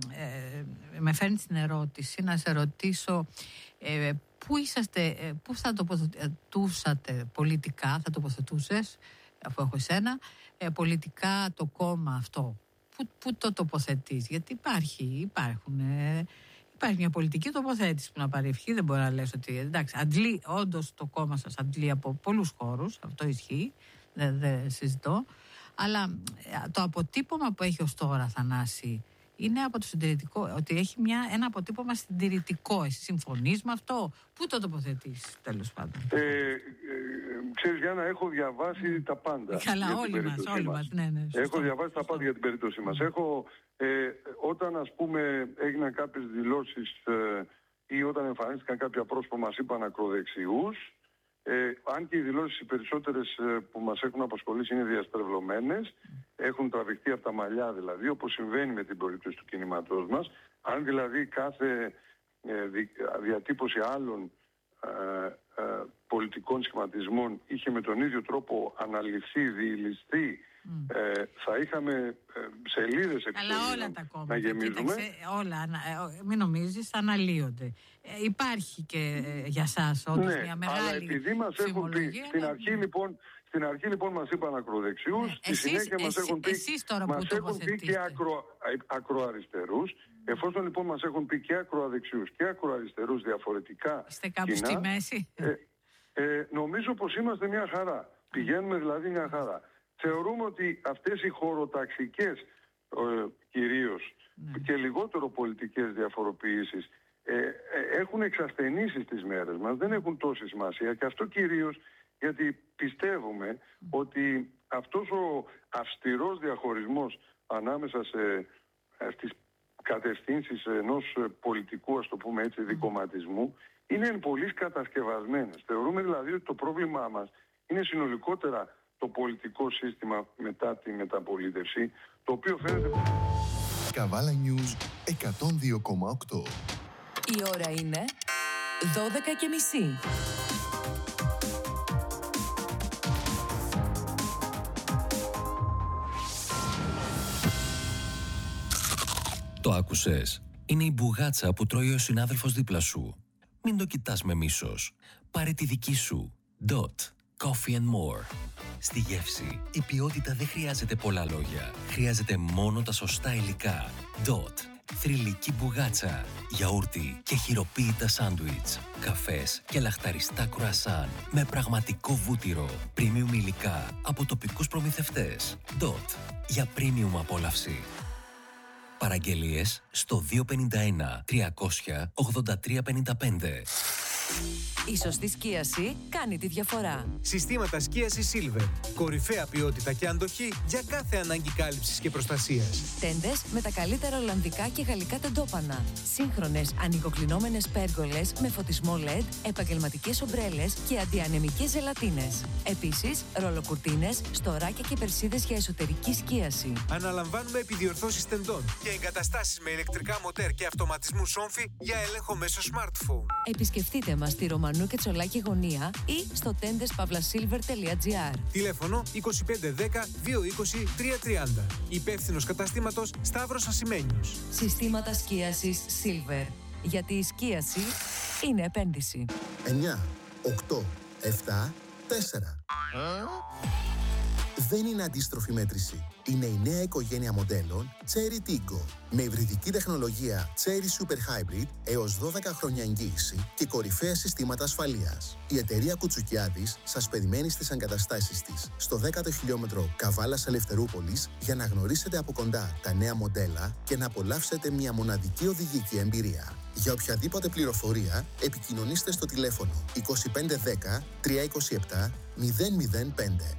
ε, με φέρνει στην ερώτηση, να σε ρωτήσω ε, πού είσαστε, ε, πού θα τοποθετούσατε πολιτικά, θα τοποθετούσες, αφού έχω εσένα, ε, πολιτικά το κόμμα αυτό. Πού, πού το τοποθετείς, γιατί υπάρχει, υπάρχουν... Ε, Υπάρχει μια πολιτική τοποθέτηση που να πάρει ευχή, δεν μπορεί να λες ότι εντάξει, αντλεί, όντως το κόμμα σας αντλεί από πολλούς χώρους, αυτό ισχύει, δεν δε συζητώ, αλλά το αποτύπωμα που έχει ως τώρα, Θανάση, είναι από το συντηρητικό, ότι έχει μια, ένα αποτύπωμα συντηρητικό. Εσύ συμφωνείς με αυτό, πού το τοποθετείς τέλος πάντων? Ε, ε, ξέρεις Γιάννα, έχω διαβάσει τα πάντα. Καλά, όλοι μας, όλοι μας, μας. Ναι, ναι, έχω διαβάσει τα πάντα για την περίπτωση μας. Έχω... Ε, όταν ας πούμε έγιναν κάποιες δηλώσεις ε, ή όταν εμφανίστηκαν κάποια πρόσωπα μας είπαν ακροδεξιούς, ε, αν και οι δηλώσεις οι περισσότερες ε, που μας έχουν απασχολήσει είναι διαστρεβλωμένες, έχουν τραβηχτεί από τα μαλλιά δηλαδή, όπως συμβαίνει με την περίπτωση του κινήματός μας, αν δηλαδή κάθε ε, δι, διατύπωση άλλων ε, ε, πολιτικών σχηματισμών είχε με τον ίδιο τρόπο αναλυθεί, διηλιστεί, Mm. Ε, θα είχαμε ε, σελίδες επιστολών να, να γεμίζουμε. Κοίταξε, όλα, ε, μην νομίζεις, αναλύονται. Ε, υπάρχει και ε, για σας όντως ναι, μια μεγάλη αλλά επειδή μας έχουν πει, στην αρχή, λοιπόν, στην αρχή λοιπόν μας είπαν ακροδεξιούς, ναι, στη εσείς, συνέχεια μας εσείς, έχουν πει, μας έχουν πει και ακρο, ακροαριστερούς. Mm. Εφόσον λοιπόν μας έχουν πει και ακροαδεξιούς και ακροαριστερούς διαφορετικά, είστε κάπου κοινά, στη μέση. Ε, ε, νομίζω πως είμαστε μια χαρά. Πηγαίνουμε δηλαδή μια χαρά. Θεωρούμε ότι αυτές οι χωροταξικές ε, κυρίως mm. και λιγότερο πολιτικές διαφοροποιήσεις ε, ε, έχουν εξασθενήσει στις μέρες μας, δεν έχουν τόση σημασία, και αυτό κυρίως γιατί πιστεύουμε mm. ότι αυτός ο αυστηρός διαχωρισμός ανάμεσα σε, ε, στις κατευθύνσεις ενός πολιτικού, ας το πούμε έτσι, δικομματισμού είναι εν πολλοίς κατασκευασμένες. Θεωρούμε δηλαδή ότι το πρόβλημά μας είναι συνολικότερα το πολιτικό σύστημα μετά τη μεταπολίτευση, το οποίο φαίνεται... Καβάλα News εκατόν δύο κόμμα οκτώ. Η ώρα είναι δώδεκα και μισή. Το άκουσες? Είναι η μπουγάτσα που τρώει ο συνάδελφος δίπλα σου. Μην το κοιτάς με μίσος. Πάρε τη δική σου. Dot. Coffee and more. Στη γεύση, η ποιότητα δεν χρειάζεται πολλά λόγια. Χρειάζεται μόνο τα σωστά υλικά. Dot. θρυλική μπουγάτσα, γιαούρτι και χειροποίητα σάντουιτς, καφές και λαχταριστά κρουασάν με πραγματικό βούτυρο, premium υλικά από τοπικούς προμηθευτές. Dot. Για premium απόλαυση. Παραγγελίες στο δύο πέντε ένα τριακόσια ογδόντα τρία πενήντα πέντε. Η σωστή σκίαση κάνει τη διαφορά. Συστήματα σκίασης Silver. Κορυφαία ποιότητα και αντοχή για κάθε ανάγκη κάλυψης και προστασίας. Τέντες με τα καλύτερα ολλανδικά και γαλλικά τεντόπανα. Σύγχρονες ανοιγοκλεινόμενες πέργολες με φωτισμό ελ ι ντι, επαγγελματικές ομπρέλες και αντιανεμικές ζελατίνες. Επίσης, ρολοκουρτίνες, στοράκια και περσίδες για εσωτερική σκίαση. Αναλαμβάνουμε επιδιορθώσεις τεντών και εγκαταστάσεις με ηλεκτρικά μοτέρ και αυτοματισμούς όμφη για έλεγχο μέσω smartphone. Επισκεφτείτε μας στη Ρωμανού και Τσολάκη γωνία ή στο τέντες παύλα σίλβερ τελεία τζι άρ. Τηλέφωνο είκοσι πέντε δέκα δύο είκοσι τρία τριάντα. Υπεύθυνος καταστήματος Σταύρος Ασημένιος. Συστήματα σκίασης Silver. Γιατί η σκίαση είναι επένδυση. εννιά, οκτώ, επτά, τέσσερα. Δεν είναι αντίστροφη μέτρηση. Είναι η νέα οικογένεια μοντέλων Chery Tiggo. Με υβριδική τεχνολογία Chery Super Hybrid έως δώδεκα χρόνια εγγύηση και κορυφαία συστήματα ασφαλείας. Η εταιρεία Κουτσουκιάδης σας περιμένει στις εγκαταστάσεις της στο δέκατο χιλιόμετρο Καβάλας Ελευθερούπολης για να γνωρίσετε από κοντά τα νέα μοντέλα και να απολαύσετε μια μοναδική οδηγική εμπειρία. Για οποιαδήποτε πληροφορία, επικοινωνήστε στο τηλέφωνο είκοσι πέντε δέκα τριακόσια είκοσι επτά μηδέν μηδέν πέντε.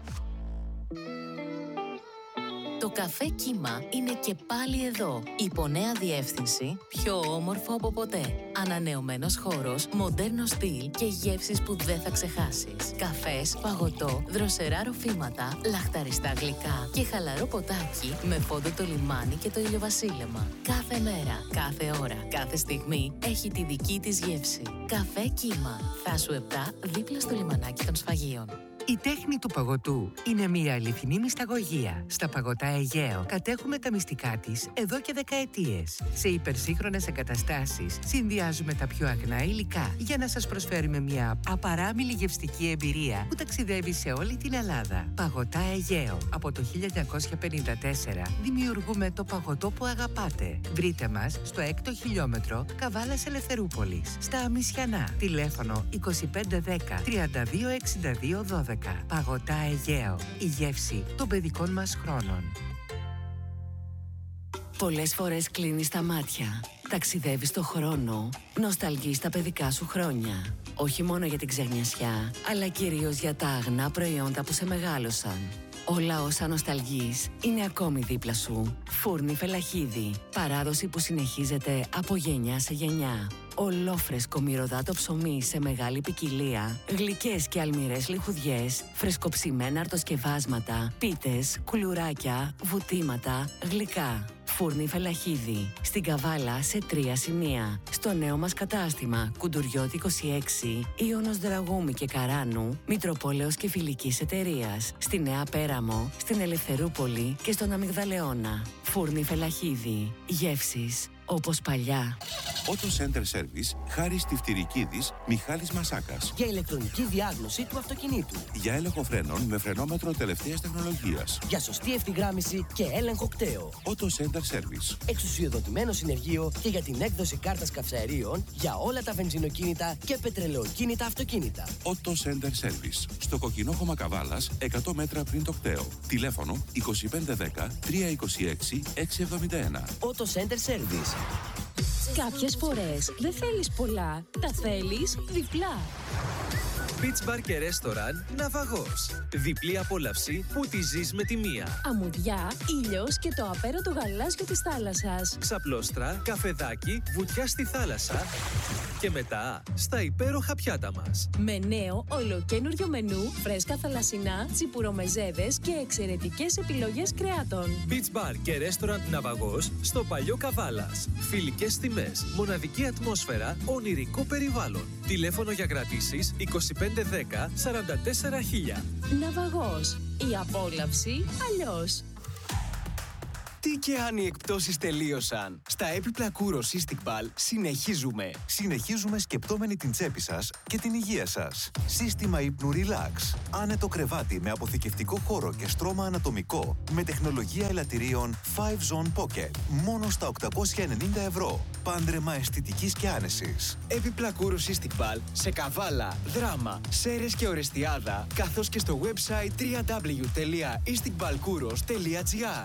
Το καφέ Κύμα είναι και πάλι εδώ. Υπό νέα διεύθυνση, πιο όμορφο από ποτέ. Ανανεωμένος χώρος, μοντέρνο στυλ και γεύσεις που δεν θα ξεχάσεις. Καφές, παγωτό, δροσερά ροφήματα, λαχταριστά γλυκά και χαλαρό ποτάκι με φόντο το λιμάνι και το ηλιοβασίλεμα. Κάθε μέρα, κάθε ώρα, κάθε στιγμή έχει τη δική της γεύση. Καφέ Κύμα. Θάσου επτά, δίπλα στο λιμανάκι των Σφαγείων. Η τέχνη του παγωτού είναι μια αληθινή μυσταγωγία. Στα Παγωτά Αιγαίο κατέχουμε τα μυστικά της εδώ και δεκαετίες. Σε υπερσύγχρονες εγκαταστάσεις συνδυάζουμε τα πιο αγνά υλικά για να σας προσφέρουμε μια απαράμιλη γευστική εμπειρία που ταξιδεύει σε όλη την Ελλάδα. Παγωτά Αιγαίο. Από το χίλια εννιακόσια πενήντα τέσσερα δημιουργούμε το παγωτό που αγαπάτε. Βρείτε μας στο έκτο χιλιόμετρο Καβάλας Ελευθερούπολης, στα Αμισιανά. Τηλέφωνο είκοσι πέντε δέκα τριάντα δύο εξήντα δύο δώδεκα. Παγωτά Αιγαίο. Η γεύση των παιδικών μας χρόνων. Πολλές φορές κλείνεις τα μάτια, ταξιδεύεις το χρόνο, νοσταλγείς τα παιδικά σου χρόνια. Όχι μόνο για την ξενιασιά, αλλά κυρίως για τα αγνά προϊόντα που σε μεγάλωσαν. Όλα όσα νοσταλγείς είναι ακόμη δίπλα σου. Φούρνη Φελαχίδη. Παράδοση που συνεχίζεται από γενιά σε γενιά. Ολόφρεσκο μυρωδάτο ψωμί σε μεγάλη ποικιλία, γλυκές και αλμυρές λιχουδιές, φρεσκοψημένα αρτοσκευάσματα, πίτες, κουλουράκια, βουτήματα, γλυκά. Φούρνη Φελαχίδη. Στην Καβάλα σε τρία σημεία. Στο νέο μας κατάστημα Κουντουριώτη είκοσι έξι, Ιωνος Δραγούμη και Καράνου, Μητροπόλεως και Φιλικής Εταιρείας. Στη Νέα Πέραμο, στην Ελευθερούπολη και στον Αμυγδαλεώνα. Φούρνη Φελαχίδη. Γεύσεις όπως παλιά. Auto Center Service, Χάρης Τυφτυρικίδης, Μιχάλης Μασάκας. Για ηλεκτρονική διάγνωση του αυτοκινήτου. Για έλεγχο φρένων με φρενόμετρο τελευταίας τεχνολογίας. Για σωστή ευθυγράμμιση και έλεγχο κταίου. Auto Center Service. Εξουσιοδοτημένο συνεργείο και για την έκδοση κάρτας καυσαερίων για όλα τα βενζινοκίνητα και πετρελαιοκίνητα αυτοκίνητα. Auto Center Service. Στο Κοκκινόχωμα Καβάλας, εκατό μέτρα πριν το κταίο. Τηλέφωνο είκοσι πέντε δέκα τριακόσια είκοσι έξι εξακόσια εβδομήντα ένα. Auto Center Service. Κάποιες φορές δεν θέλεις πολλά, τα θέλεις διπλά. Beach Bar και Restaurant Ναυαγός. Διπλή απόλαυση που τη ζεις με τη μία. Αμμουδιά, ήλιος και το απέραντο γαλάζιο της θάλασσας. Ξαπλώστρα, καφεδάκι, βουτιά στη θάλασσα και μετά στα υπέροχα πιάτα μας. Με νέο ολοκένουργιο μενού, φρέσκα θαλασσινά, τσιπουρομεζέδες και εξαιρετικές επιλογές κρεάτων. Beach Bar και Restaurant Ναυαγός στο παλιό Καβάλας. Φιλικές τιμές, μοναδική ατμόσφαιρα, ονειρικό περιβάλλον. Τηλέφωνο για κρατήσεις είκοσι πέντε δέκα σαράντα τέσσερα χίλια. Ναυαγός. Η απόλαυση αλλιώς. Τι και αν οι εκπτώσεις τελείωσαν. Στα έπιπλα Kouros Cystic Ball συνεχίζουμε. Συνεχίζουμε σκεπτόμενοι την τσέπη σας και την υγεία σας. Σύστημα ύπνου Relax. Άνετο κρεβάτι με αποθηκευτικό χώρο και στρώμα ανατομικό. Με τεχνολογία ελαττηρίων φάιβ Zone Pocket. Μόνο στα οκτακόσια ενενήντα ευρώ. Πάντρεμα αισθητικής και άνεσης. Έπιπλα Kouros Cystic Ball σε Καβάλα, Δράμα, Σέρρες και Ορεστιάδα, καθώς και στο website double-u double-u double-u τελεία isticballkouros τελεία gr.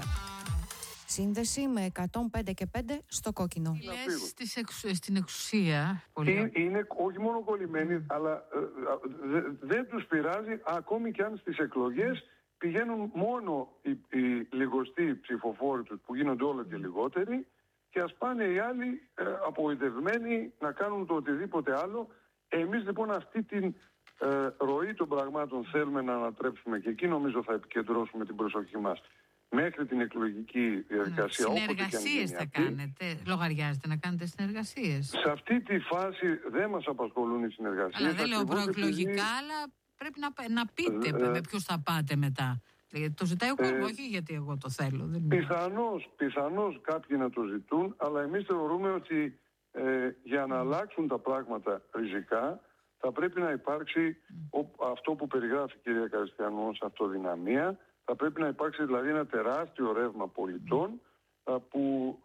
Σύνδεση με εκατόν πέντε και πέντε στο κόκκινο. Λες στις εξου, στην εξουσία. Πολύ... Είναι, είναι όχι μόνο κολλημένοι, mm. αλλά ε, δε, δεν τους πειράζει, ακόμη και αν στις εκλογές πηγαίνουν μόνο οι, οι λιγοστοί ψηφοφόροι τους που γίνονται όλο και λιγότεροι και ας πάνε οι άλλοι ε, απογοητευμένοι να κάνουν το οτιδήποτε άλλο. Εμείς λοιπόν αυτή την ε, ροή των πραγμάτων θέλουμε να ανατρέψουμε και εκεί νομίζω θα επικεντρώσουμε την προσοχή μας. Μέχρι την εκλογική διαδικασία. Ναι. Συνεργασίες θα κάνετε. Λογαριάζετε να κάνετε συνεργασίες. Σε αυτή τη φάση δεν μας απασχολούν οι συνεργασίες. Αλλά δεν λέω προεκλογικά, επειδή... αλλά πρέπει να, να πείτε ε, με ποιους θα πάτε μετά. Γιατί το ζητάει ο κόσμος, ε, όχι γιατί εγώ το θέλω. Δεν πιθανώς, πιθανώς κάποιοι να το ζητούν, αλλά εμείς θεωρούμε ότι ε, για να αλλάξουν τα πράγματα ριζικά θα πρέπει να υπάρξει mm. ο, αυτό που περιγράφει η κυρία Καριστιανού ως αυτοδυναμία. Θα πρέπει να υπάρξει δηλαδή ένα τεράστιο ρεύμα πολιτών mm. που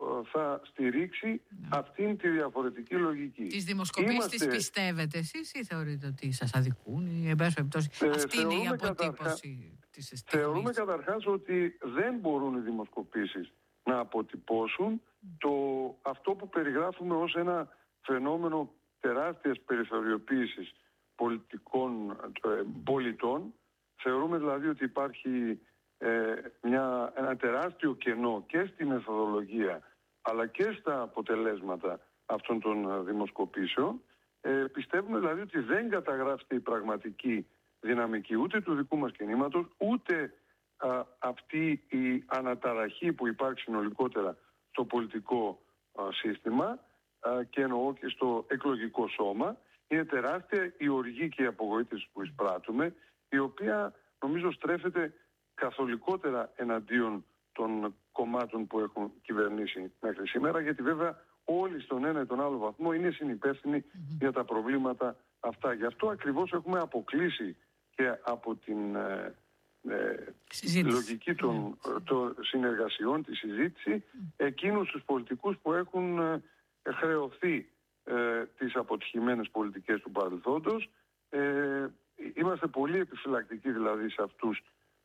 θα στηρίξει mm. αυτήν τη διαφορετική λογική. Τις δημοσκοπήσεις Είμαστε... τις πιστεύετε εσείς ή θεωρείτε ότι σας αδικούν ή εν πάση περιπτώσει ε, αυτή είναι η αποτύπωση καταρχά... της στιγμής? Θεωρούμε καταρχάς ότι δεν μπορούν οι δημοσκοπήσεις να αποτυπώσουν mm. το, αυτό που περιγράφουμε ως ένα φαινόμενο τεράστιας περιθωριοποίησης πολιτικών ε, πολιτών. Θεωρούμε δηλαδή ότι υπάρχει ε, μια, ένα τεράστιο κενό και στη μεθοδολογία αλλά και στα αποτελέσματα αυτών των δημοσκοπήσεων. Ε, πιστεύουμε δηλαδή ότι δεν καταγράφεται η πραγματική δυναμική ούτε του δικού μας κινήματος, ούτε α, αυτή η αναταραχή που υπάρχει συνολικότερα στο πολιτικό α, σύστημα α, και εννοώ και στο εκλογικό σώμα. Είναι τεράστια η οργή και η απογοήτευση που εισπράττουμε, η οποία νομίζω στρέφεται καθολικότερα εναντίον των κομμάτων που έχουν κυβερνήσει μέχρι σήμερα, γιατί βέβαια όλοι στον ένα ή τον άλλο βαθμό είναι συνυπεύθυνοι mm-hmm. για τα προβλήματα αυτά. Γι' αυτό ακριβώς έχουμε αποκλείσει και από την ε, ε, λογική των, mm-hmm. των συνεργασιών, τη συζήτηση, mm-hmm. εκείνους τους πολιτικούς που έχουν ε, χρεωθεί ε, τις αποτυχημένες πολιτικές του παρελθόντος. Ε, Είμαστε πολύ επιφυλακτικοί δηλαδή σε αυτούς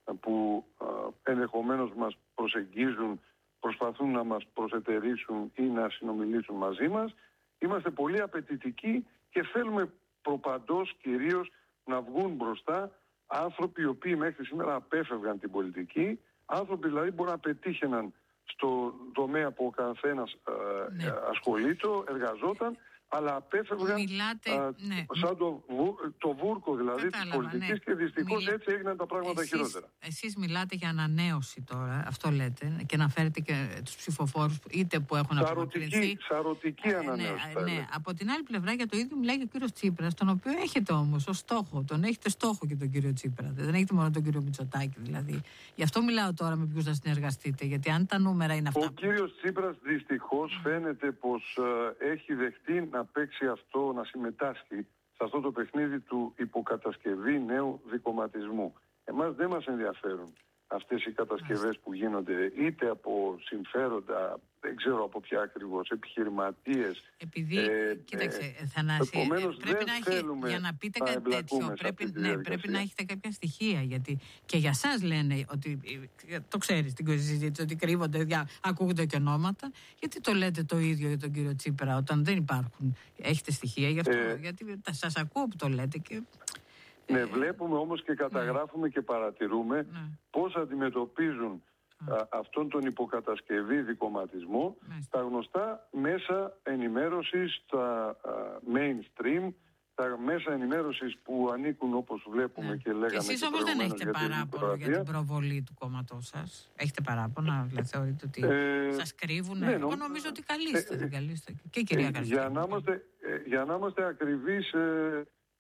που α, ενδεχομένως μας προσεγγίζουν, προσπαθούν να μας προσετερήσουν ή να συνομιλήσουν μαζί μας. Είμαστε πολύ απαιτητικοί και θέλουμε προπαντός κυρίως να βγουν μπροστά άνθρωποι οι οποίοι μέχρι σήμερα απέφευγαν την πολιτική, άνθρωποι δηλαδή μπορεί να πετύχαιναν στο τομέα που ο καθένας ναι. ασχολείται, εργαζόταν, αλλά απέφευγαν Μιλάτε, α, ναι. σαν το, το βούρκο δηλαδή της πολιτικής ναι. και δυστυχώς Μιλ... έτσι έγιναν τα πράγματα εσείς, χειρότερα. Εσείς μιλάτε για ανανέωση τώρα, αυτό λέτε, και να φέρετε και τους ψηφοφόρους είτε που έχουν απομακρυνθεί. Σαρωτική ε, ανανέωση. Ναι, ναι. Από την άλλη πλευρά για το ίδιο μιλάει και ο κύριος Τσίπρας, τον οποίο έχετε όμως ως στόχο, τον έχετε στόχο και τον κύριο Τσίπρα, δεν έχετε μόνο τον κύριο Μητσοτάκη δηλαδή. Γι' αυτό μιλάω τώρα με ποιους να συνεργαστείτε, γιατί αν τα νούμερα είναι αυτά... Ο κύριος Τσίπρας δυστυχώς φαίνεται πως ε, έχει δεχτεί να παίξει αυτό, να συμμετάσχει σε αυτό το παιχνίδι του υποκατασκευή νέου δικομματισμού. Εμάς δεν μας ενδιαφέρουν αυτές οι κατασκευές που γίνονται είτε από συμφέροντα, δεν ξέρω από ποια ακριβώς, επιχειρηματίες. Επειδή, ε, κοίταξε, ε, Θανάση, ε, πρέπει να έχει, για να πείτε κάτι τέτοιο, πρέπει, ναι, πρέπει να έχετε κάποια στοιχεία, γιατί και για σας λένε ότι, το ξέρεις την συζήτηση, ότι κρύβονται, δια, ακούγονται και ονόματα, γιατί το λέτε το ίδιο για τον κύριο Τσίπρα, όταν δεν υπάρχουν, έχετε στοιχεία γι' αυτό, ε, γιατί σας ακούω που το λέτε και... Ναι, ε, βλέπουμε όμως και καταγράφουμε ναι. και παρατηρούμε ναι. πώς αντιμετωπίζουν α, αυτόν τον υποκατασκευή δικομματισμό ναι. τα γνωστά μέσα ενημέρωσης, τα α, mainstream, τα μέσα ενημέρωσης που ανήκουν όπως βλέπουμε ναι. και λέγαμε. Εσείς όμως δεν έχετε παράπονο για την προβολή του κόμματός σας. Έχετε παράπονο, δηλαδή θεωρείτε ότι ε, σας κρύβουν. Ναι, Εγώ νομίζω ότι καλείστε, ε, δεν καλείστε. Και η κυρία ε, για, να είμαστε, ε, για να είμαστε ακριβείς... Ε,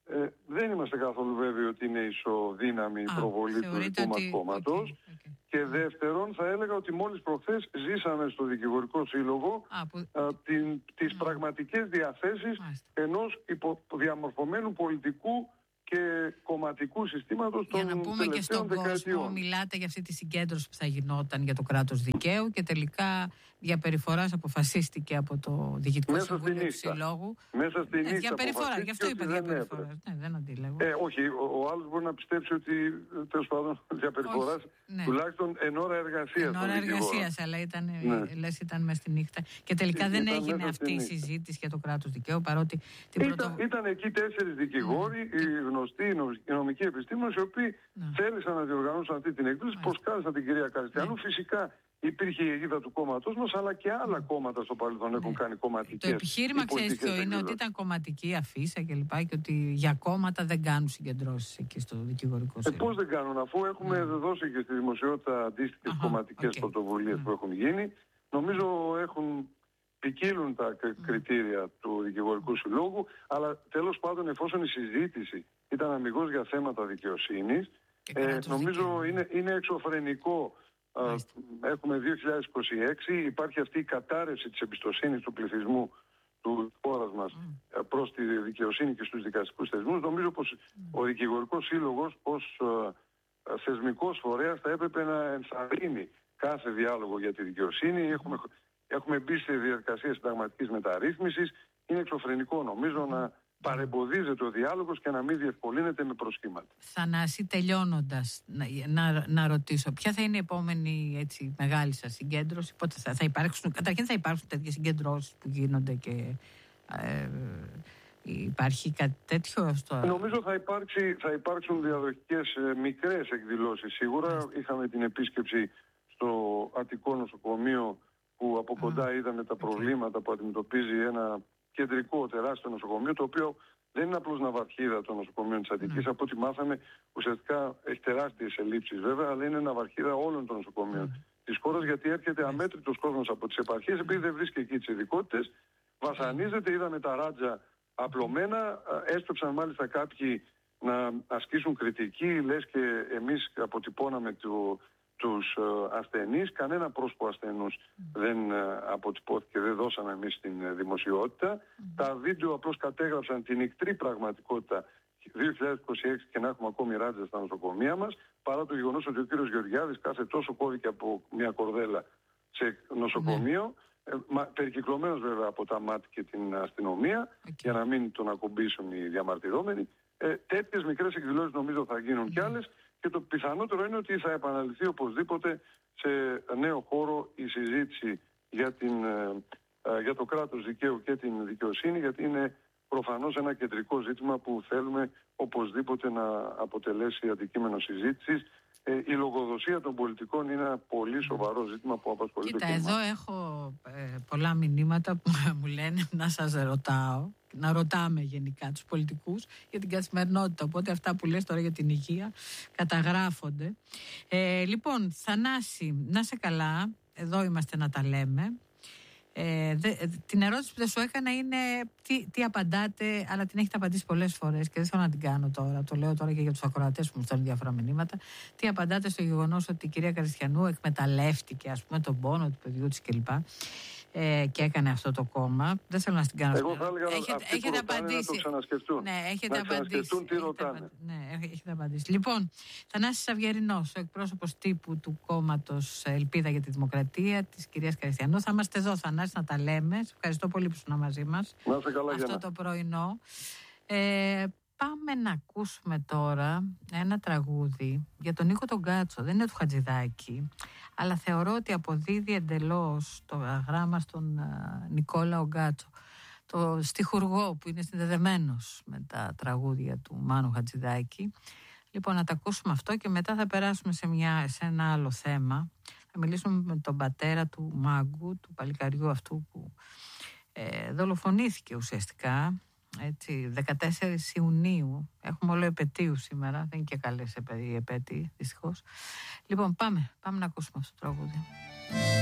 Ε, δεν είμαστε καθόλου βέβαιοι ότι είναι ισοδύναμη η προβολή του δικού μας κόμματος. Okay, okay. Και δεύτερον, θα έλεγα ότι μόλις προχθές ζήσαμε στο Δικηγορικό Σύλλογο ah, που... α, την, τις mm. πραγματικές διαθέσεις ah. ενός υποδιαμορφωμένου πολιτικού και κομματικού συστήματος των τελευταίων δεκαετιών. Για να πούμε και στον κόσμο, μιλάτε για αυτή τη συγκέντρωση που θα γινόταν για το κράτος δικαίου και τελικά για περιφοράς αποφασίστηκε από το Διοικητικό Συμβούλιο του Συλλόγου. Μέσα στη νύχτα. Ε, για περιφορά, γι' αυτό είπα για περιφορά. Ναι, δεν αντίλεγω. Ε, όχι, ο, ο άλλος μπορεί να πιστέψει ότι τέλος πάντων για περιφοράς ναι. τουλάχιστον εν ώρα εργασίας. Εν ώρα εργασίας, αλλά ήταν, ναι. λες ήταν μέσα στη νύχτα. Και τελικά δεν ήταν έγινε αυτή η συζήτηση για το κράτος δικαίου, παρότι την ήταν, πρωτο... ήταν εκεί τέσσερις δικηγόροι, mm. οι γνωστοί οι νομικοί επιστήμονες, οι οποίοι mm. θέλησαν να διοργανώσουν αυτή την εκδήλωση, προσκάλεσαν την κυρία Καριστιανού. Mm. Φυσικά υπήρχε η αιγίδα του κόμματός μας, αλλά και άλλα κόμματα στο παρελθόν mm. έχουν κάνει κομματικές. Το επιχείρημα, ξέρεις ποιο είναι, ότι ήταν κομματική αφίσα κλπ. Και, και ότι για κόμματα δεν κάνουν συγκεντρώσεις εκεί στο Δικηγορικό Σύλλογο. Ε, πώς δεν κάνουν, αφού έχουμε mm. δώσει και στη δημοσιότητα αντίστοιχες κομματικές okay. πρωτοβουλίες mm. που έχουν γίνει. Νομίζω έχουν ποικίλουν τα mm. κριτήρια του Δικηγορικού Συλλόγου, αλλά τέλος πάντων, εφόσον η συζήτηση ήταν αμιγώς για θέματα δικαιοσύνης, ε, νομίζω είναι, είναι εξωφρενικό. Uh, έχουμε δύο χιλιάδες είκοσι έξι, υπάρχει αυτή η κατάρρευση της εμπιστοσύνης του πληθυσμού του χώρας μας mm. προς τη δικαιοσύνη και στους δικαστικούς θεσμούς. Νομίζω πως mm. ο Δικηγορικός Σύλλογος ως uh, θεσμικός φορέας θα έπρεπε να ενθαρρύνει κάθε διάλογο για τη δικαιοσύνη. Mm. Έχουμε, έχουμε μπει σε διαδικασία συνταγματικής μεταρρύθμισης. Είναι εξωφρενικό νομίζω mm. να παρεμποδίζεται ο διάλογος και να μην διευκολύνεται με προσχήματα. Θανάση, τελειώνοντας, να, να, να ρωτήσω, ποια θα είναι η επόμενη έτσι, μεγάλη σας συγκέντρωση, πότε θα, θα υπάρξουν, καταρχήν θα υπάρξουν τέτοιες συγκεντρώσεις που γίνονται και ε, υπάρχει κάτι τέτοιο στο... Νομίζω θα, υπάρξει, θα υπάρξουν διαδοχικές ε, μικρές εκδηλώσεις. Σίγουρα mm. είχαμε την επίσκεψη στο Αττικό Νοσοκομείο που από κοντά mm. είδαμε τα προβλήματα okay. που αντιμετωπίζει ένα κεντρικό τεράστιο νοσοκομείο, το οποίο δεν είναι απλώς ναυαρχίδα των νοσοκομείων της Αττικής. Mm. Από ό,τι μάθαμε, ουσιαστικά έχει τεράστιες ελλείψεις βέβαια, αλλά είναι ναυαρχίδα όλων των νοσοκομείων mm. της χώρας, γιατί έρχεται αμέτρητος κόσμος από τις επαρχίες, επειδή δεν βρίσκει εκεί τις ειδικότητες. Βασανίζεται, είδαμε τα ράτζα απλωμένα, έστρεψαν μάλιστα κάποιοι να ασκήσουν κριτική, λες και εμείς αποτυπώναμε το. τους ασθενείς, κανένα πρόσωπο ασθενούς mm. δεν αποτυπώθηκε, δεν δώσαμε εμείς την δημοσιότητα. Mm. Τα βίντεο απλώς κατέγραψαν την ικτρή πραγματικότητα δύο χιλιάδες είκοσι έξι και να έχουμε ακόμη ράτζα στα νοσοκομεία μας, παρά το γεγονός ότι ο κύριος Γεωργιάδης κάθε τόσο κόβηκε από μια κορδέλα σε νοσοκομείο, mm. ε, μα, περικυκλωμένος βέβαια από τα ΜΑΤ και την αστυνομία, okay. για να μην τον ακουμπήσουν οι διαμαρτυρόμενοι. Ε, τέτοιες μικρές εκδηλώσεις νομίζω θα γίνουν mm. κι άλλες. Και το πιθανότερο είναι ότι θα επαναληφθεί οπωσδήποτε σε νέο χώρο η συζήτηση για, την, για το κράτος δικαίου και την δικαιοσύνη, γιατί είναι προφανώς ένα κεντρικό ζήτημα που θέλουμε οπωσδήποτε να αποτελέσει αντικείμενο συζήτησης. Ε, η λογοδοσία των πολιτικών είναι ένα πολύ σοβαρό ζήτημα που απασχολεί το κοινό. Κοίτα, εδώ έχω ε, πολλά μηνύματα που μου λένε να σας ρωτάω, να ρωτάμε γενικά τους πολιτικούς για την καθημερινότητα. Οπότε αυτά που λες τώρα για την υγεία καταγράφονται. Ε, λοιπόν, Θανάση, να σε καλά, εδώ είμαστε να τα λέμε. Ε, δε, την ερώτηση που δεν σου έκανα είναι τι, τι απαντάτε, αλλά την έχετε απαντήσει πολλές φορές και δεν θέλω να την κάνω τώρα. Το λέω τώρα και για τους ακροατές που μου στέλνουν διάφορα μηνύματα. Τι απαντάτε στο γεγονός ότι η κυρία Καριστιανού εκμεταλλεύτηκε, ας πούμε, τον πόνο του παιδιού της κλπ. Ε, και έκανε αυτό το κόμμα. Δεν θέλω να στην κάνω. Εγώ θα έλεγα έχετε, αυτοί έχετε που απαντήσει. Να το ξανασκεφτούν. Ναι, έχετε να απαντήσει. Τι ρωτάνε. Ναι, έχετε απαντήσει. Λοιπόν, Θανάσης Αυγερινός, ο εκπρόσωπος τύπου του κόμματος Ελπίδα για τη Δημοκρατία της κυρίας Καριστιανού. Θα είμαστε εδώ, Θανάση, να τα λέμε. Σε ευχαριστώ πολύ που ήσουν μαζί μας. Να είστε καλά, αυτό το πρωινό. Ε, Πάμε να ακούσουμε τώρα ένα τραγούδι για τον Νίκο τον Γκάτσο. Δεν είναι του Χατζηδάκη, αλλά θεωρώ ότι αποδίδει εντελώς το γράμμα στον uh, Νικόλαο Γκάτσο, το στιχουργό που είναι συνδεδεμένος με τα τραγούδια του Μάνου Χατζηδάκη. Λοιπόν, να τα ακούσουμε αυτό και μετά θα περάσουμε σε, μια, σε ένα άλλο θέμα. Θα μιλήσουμε με τον πατέρα του Μάγκου, του παλικαριού αυτού που ε, δολοφονήθηκε ουσιαστικά. Έτσι, δεκατέσσερις Ιουνίου. Έχουμε όλο επετείου σήμερα. Δεν είναι και καλές οι επέτειοι, δυστυχώς. Λοιπόν, πάμε, πάμε να ακούσουμε αυτό το τραγούδι.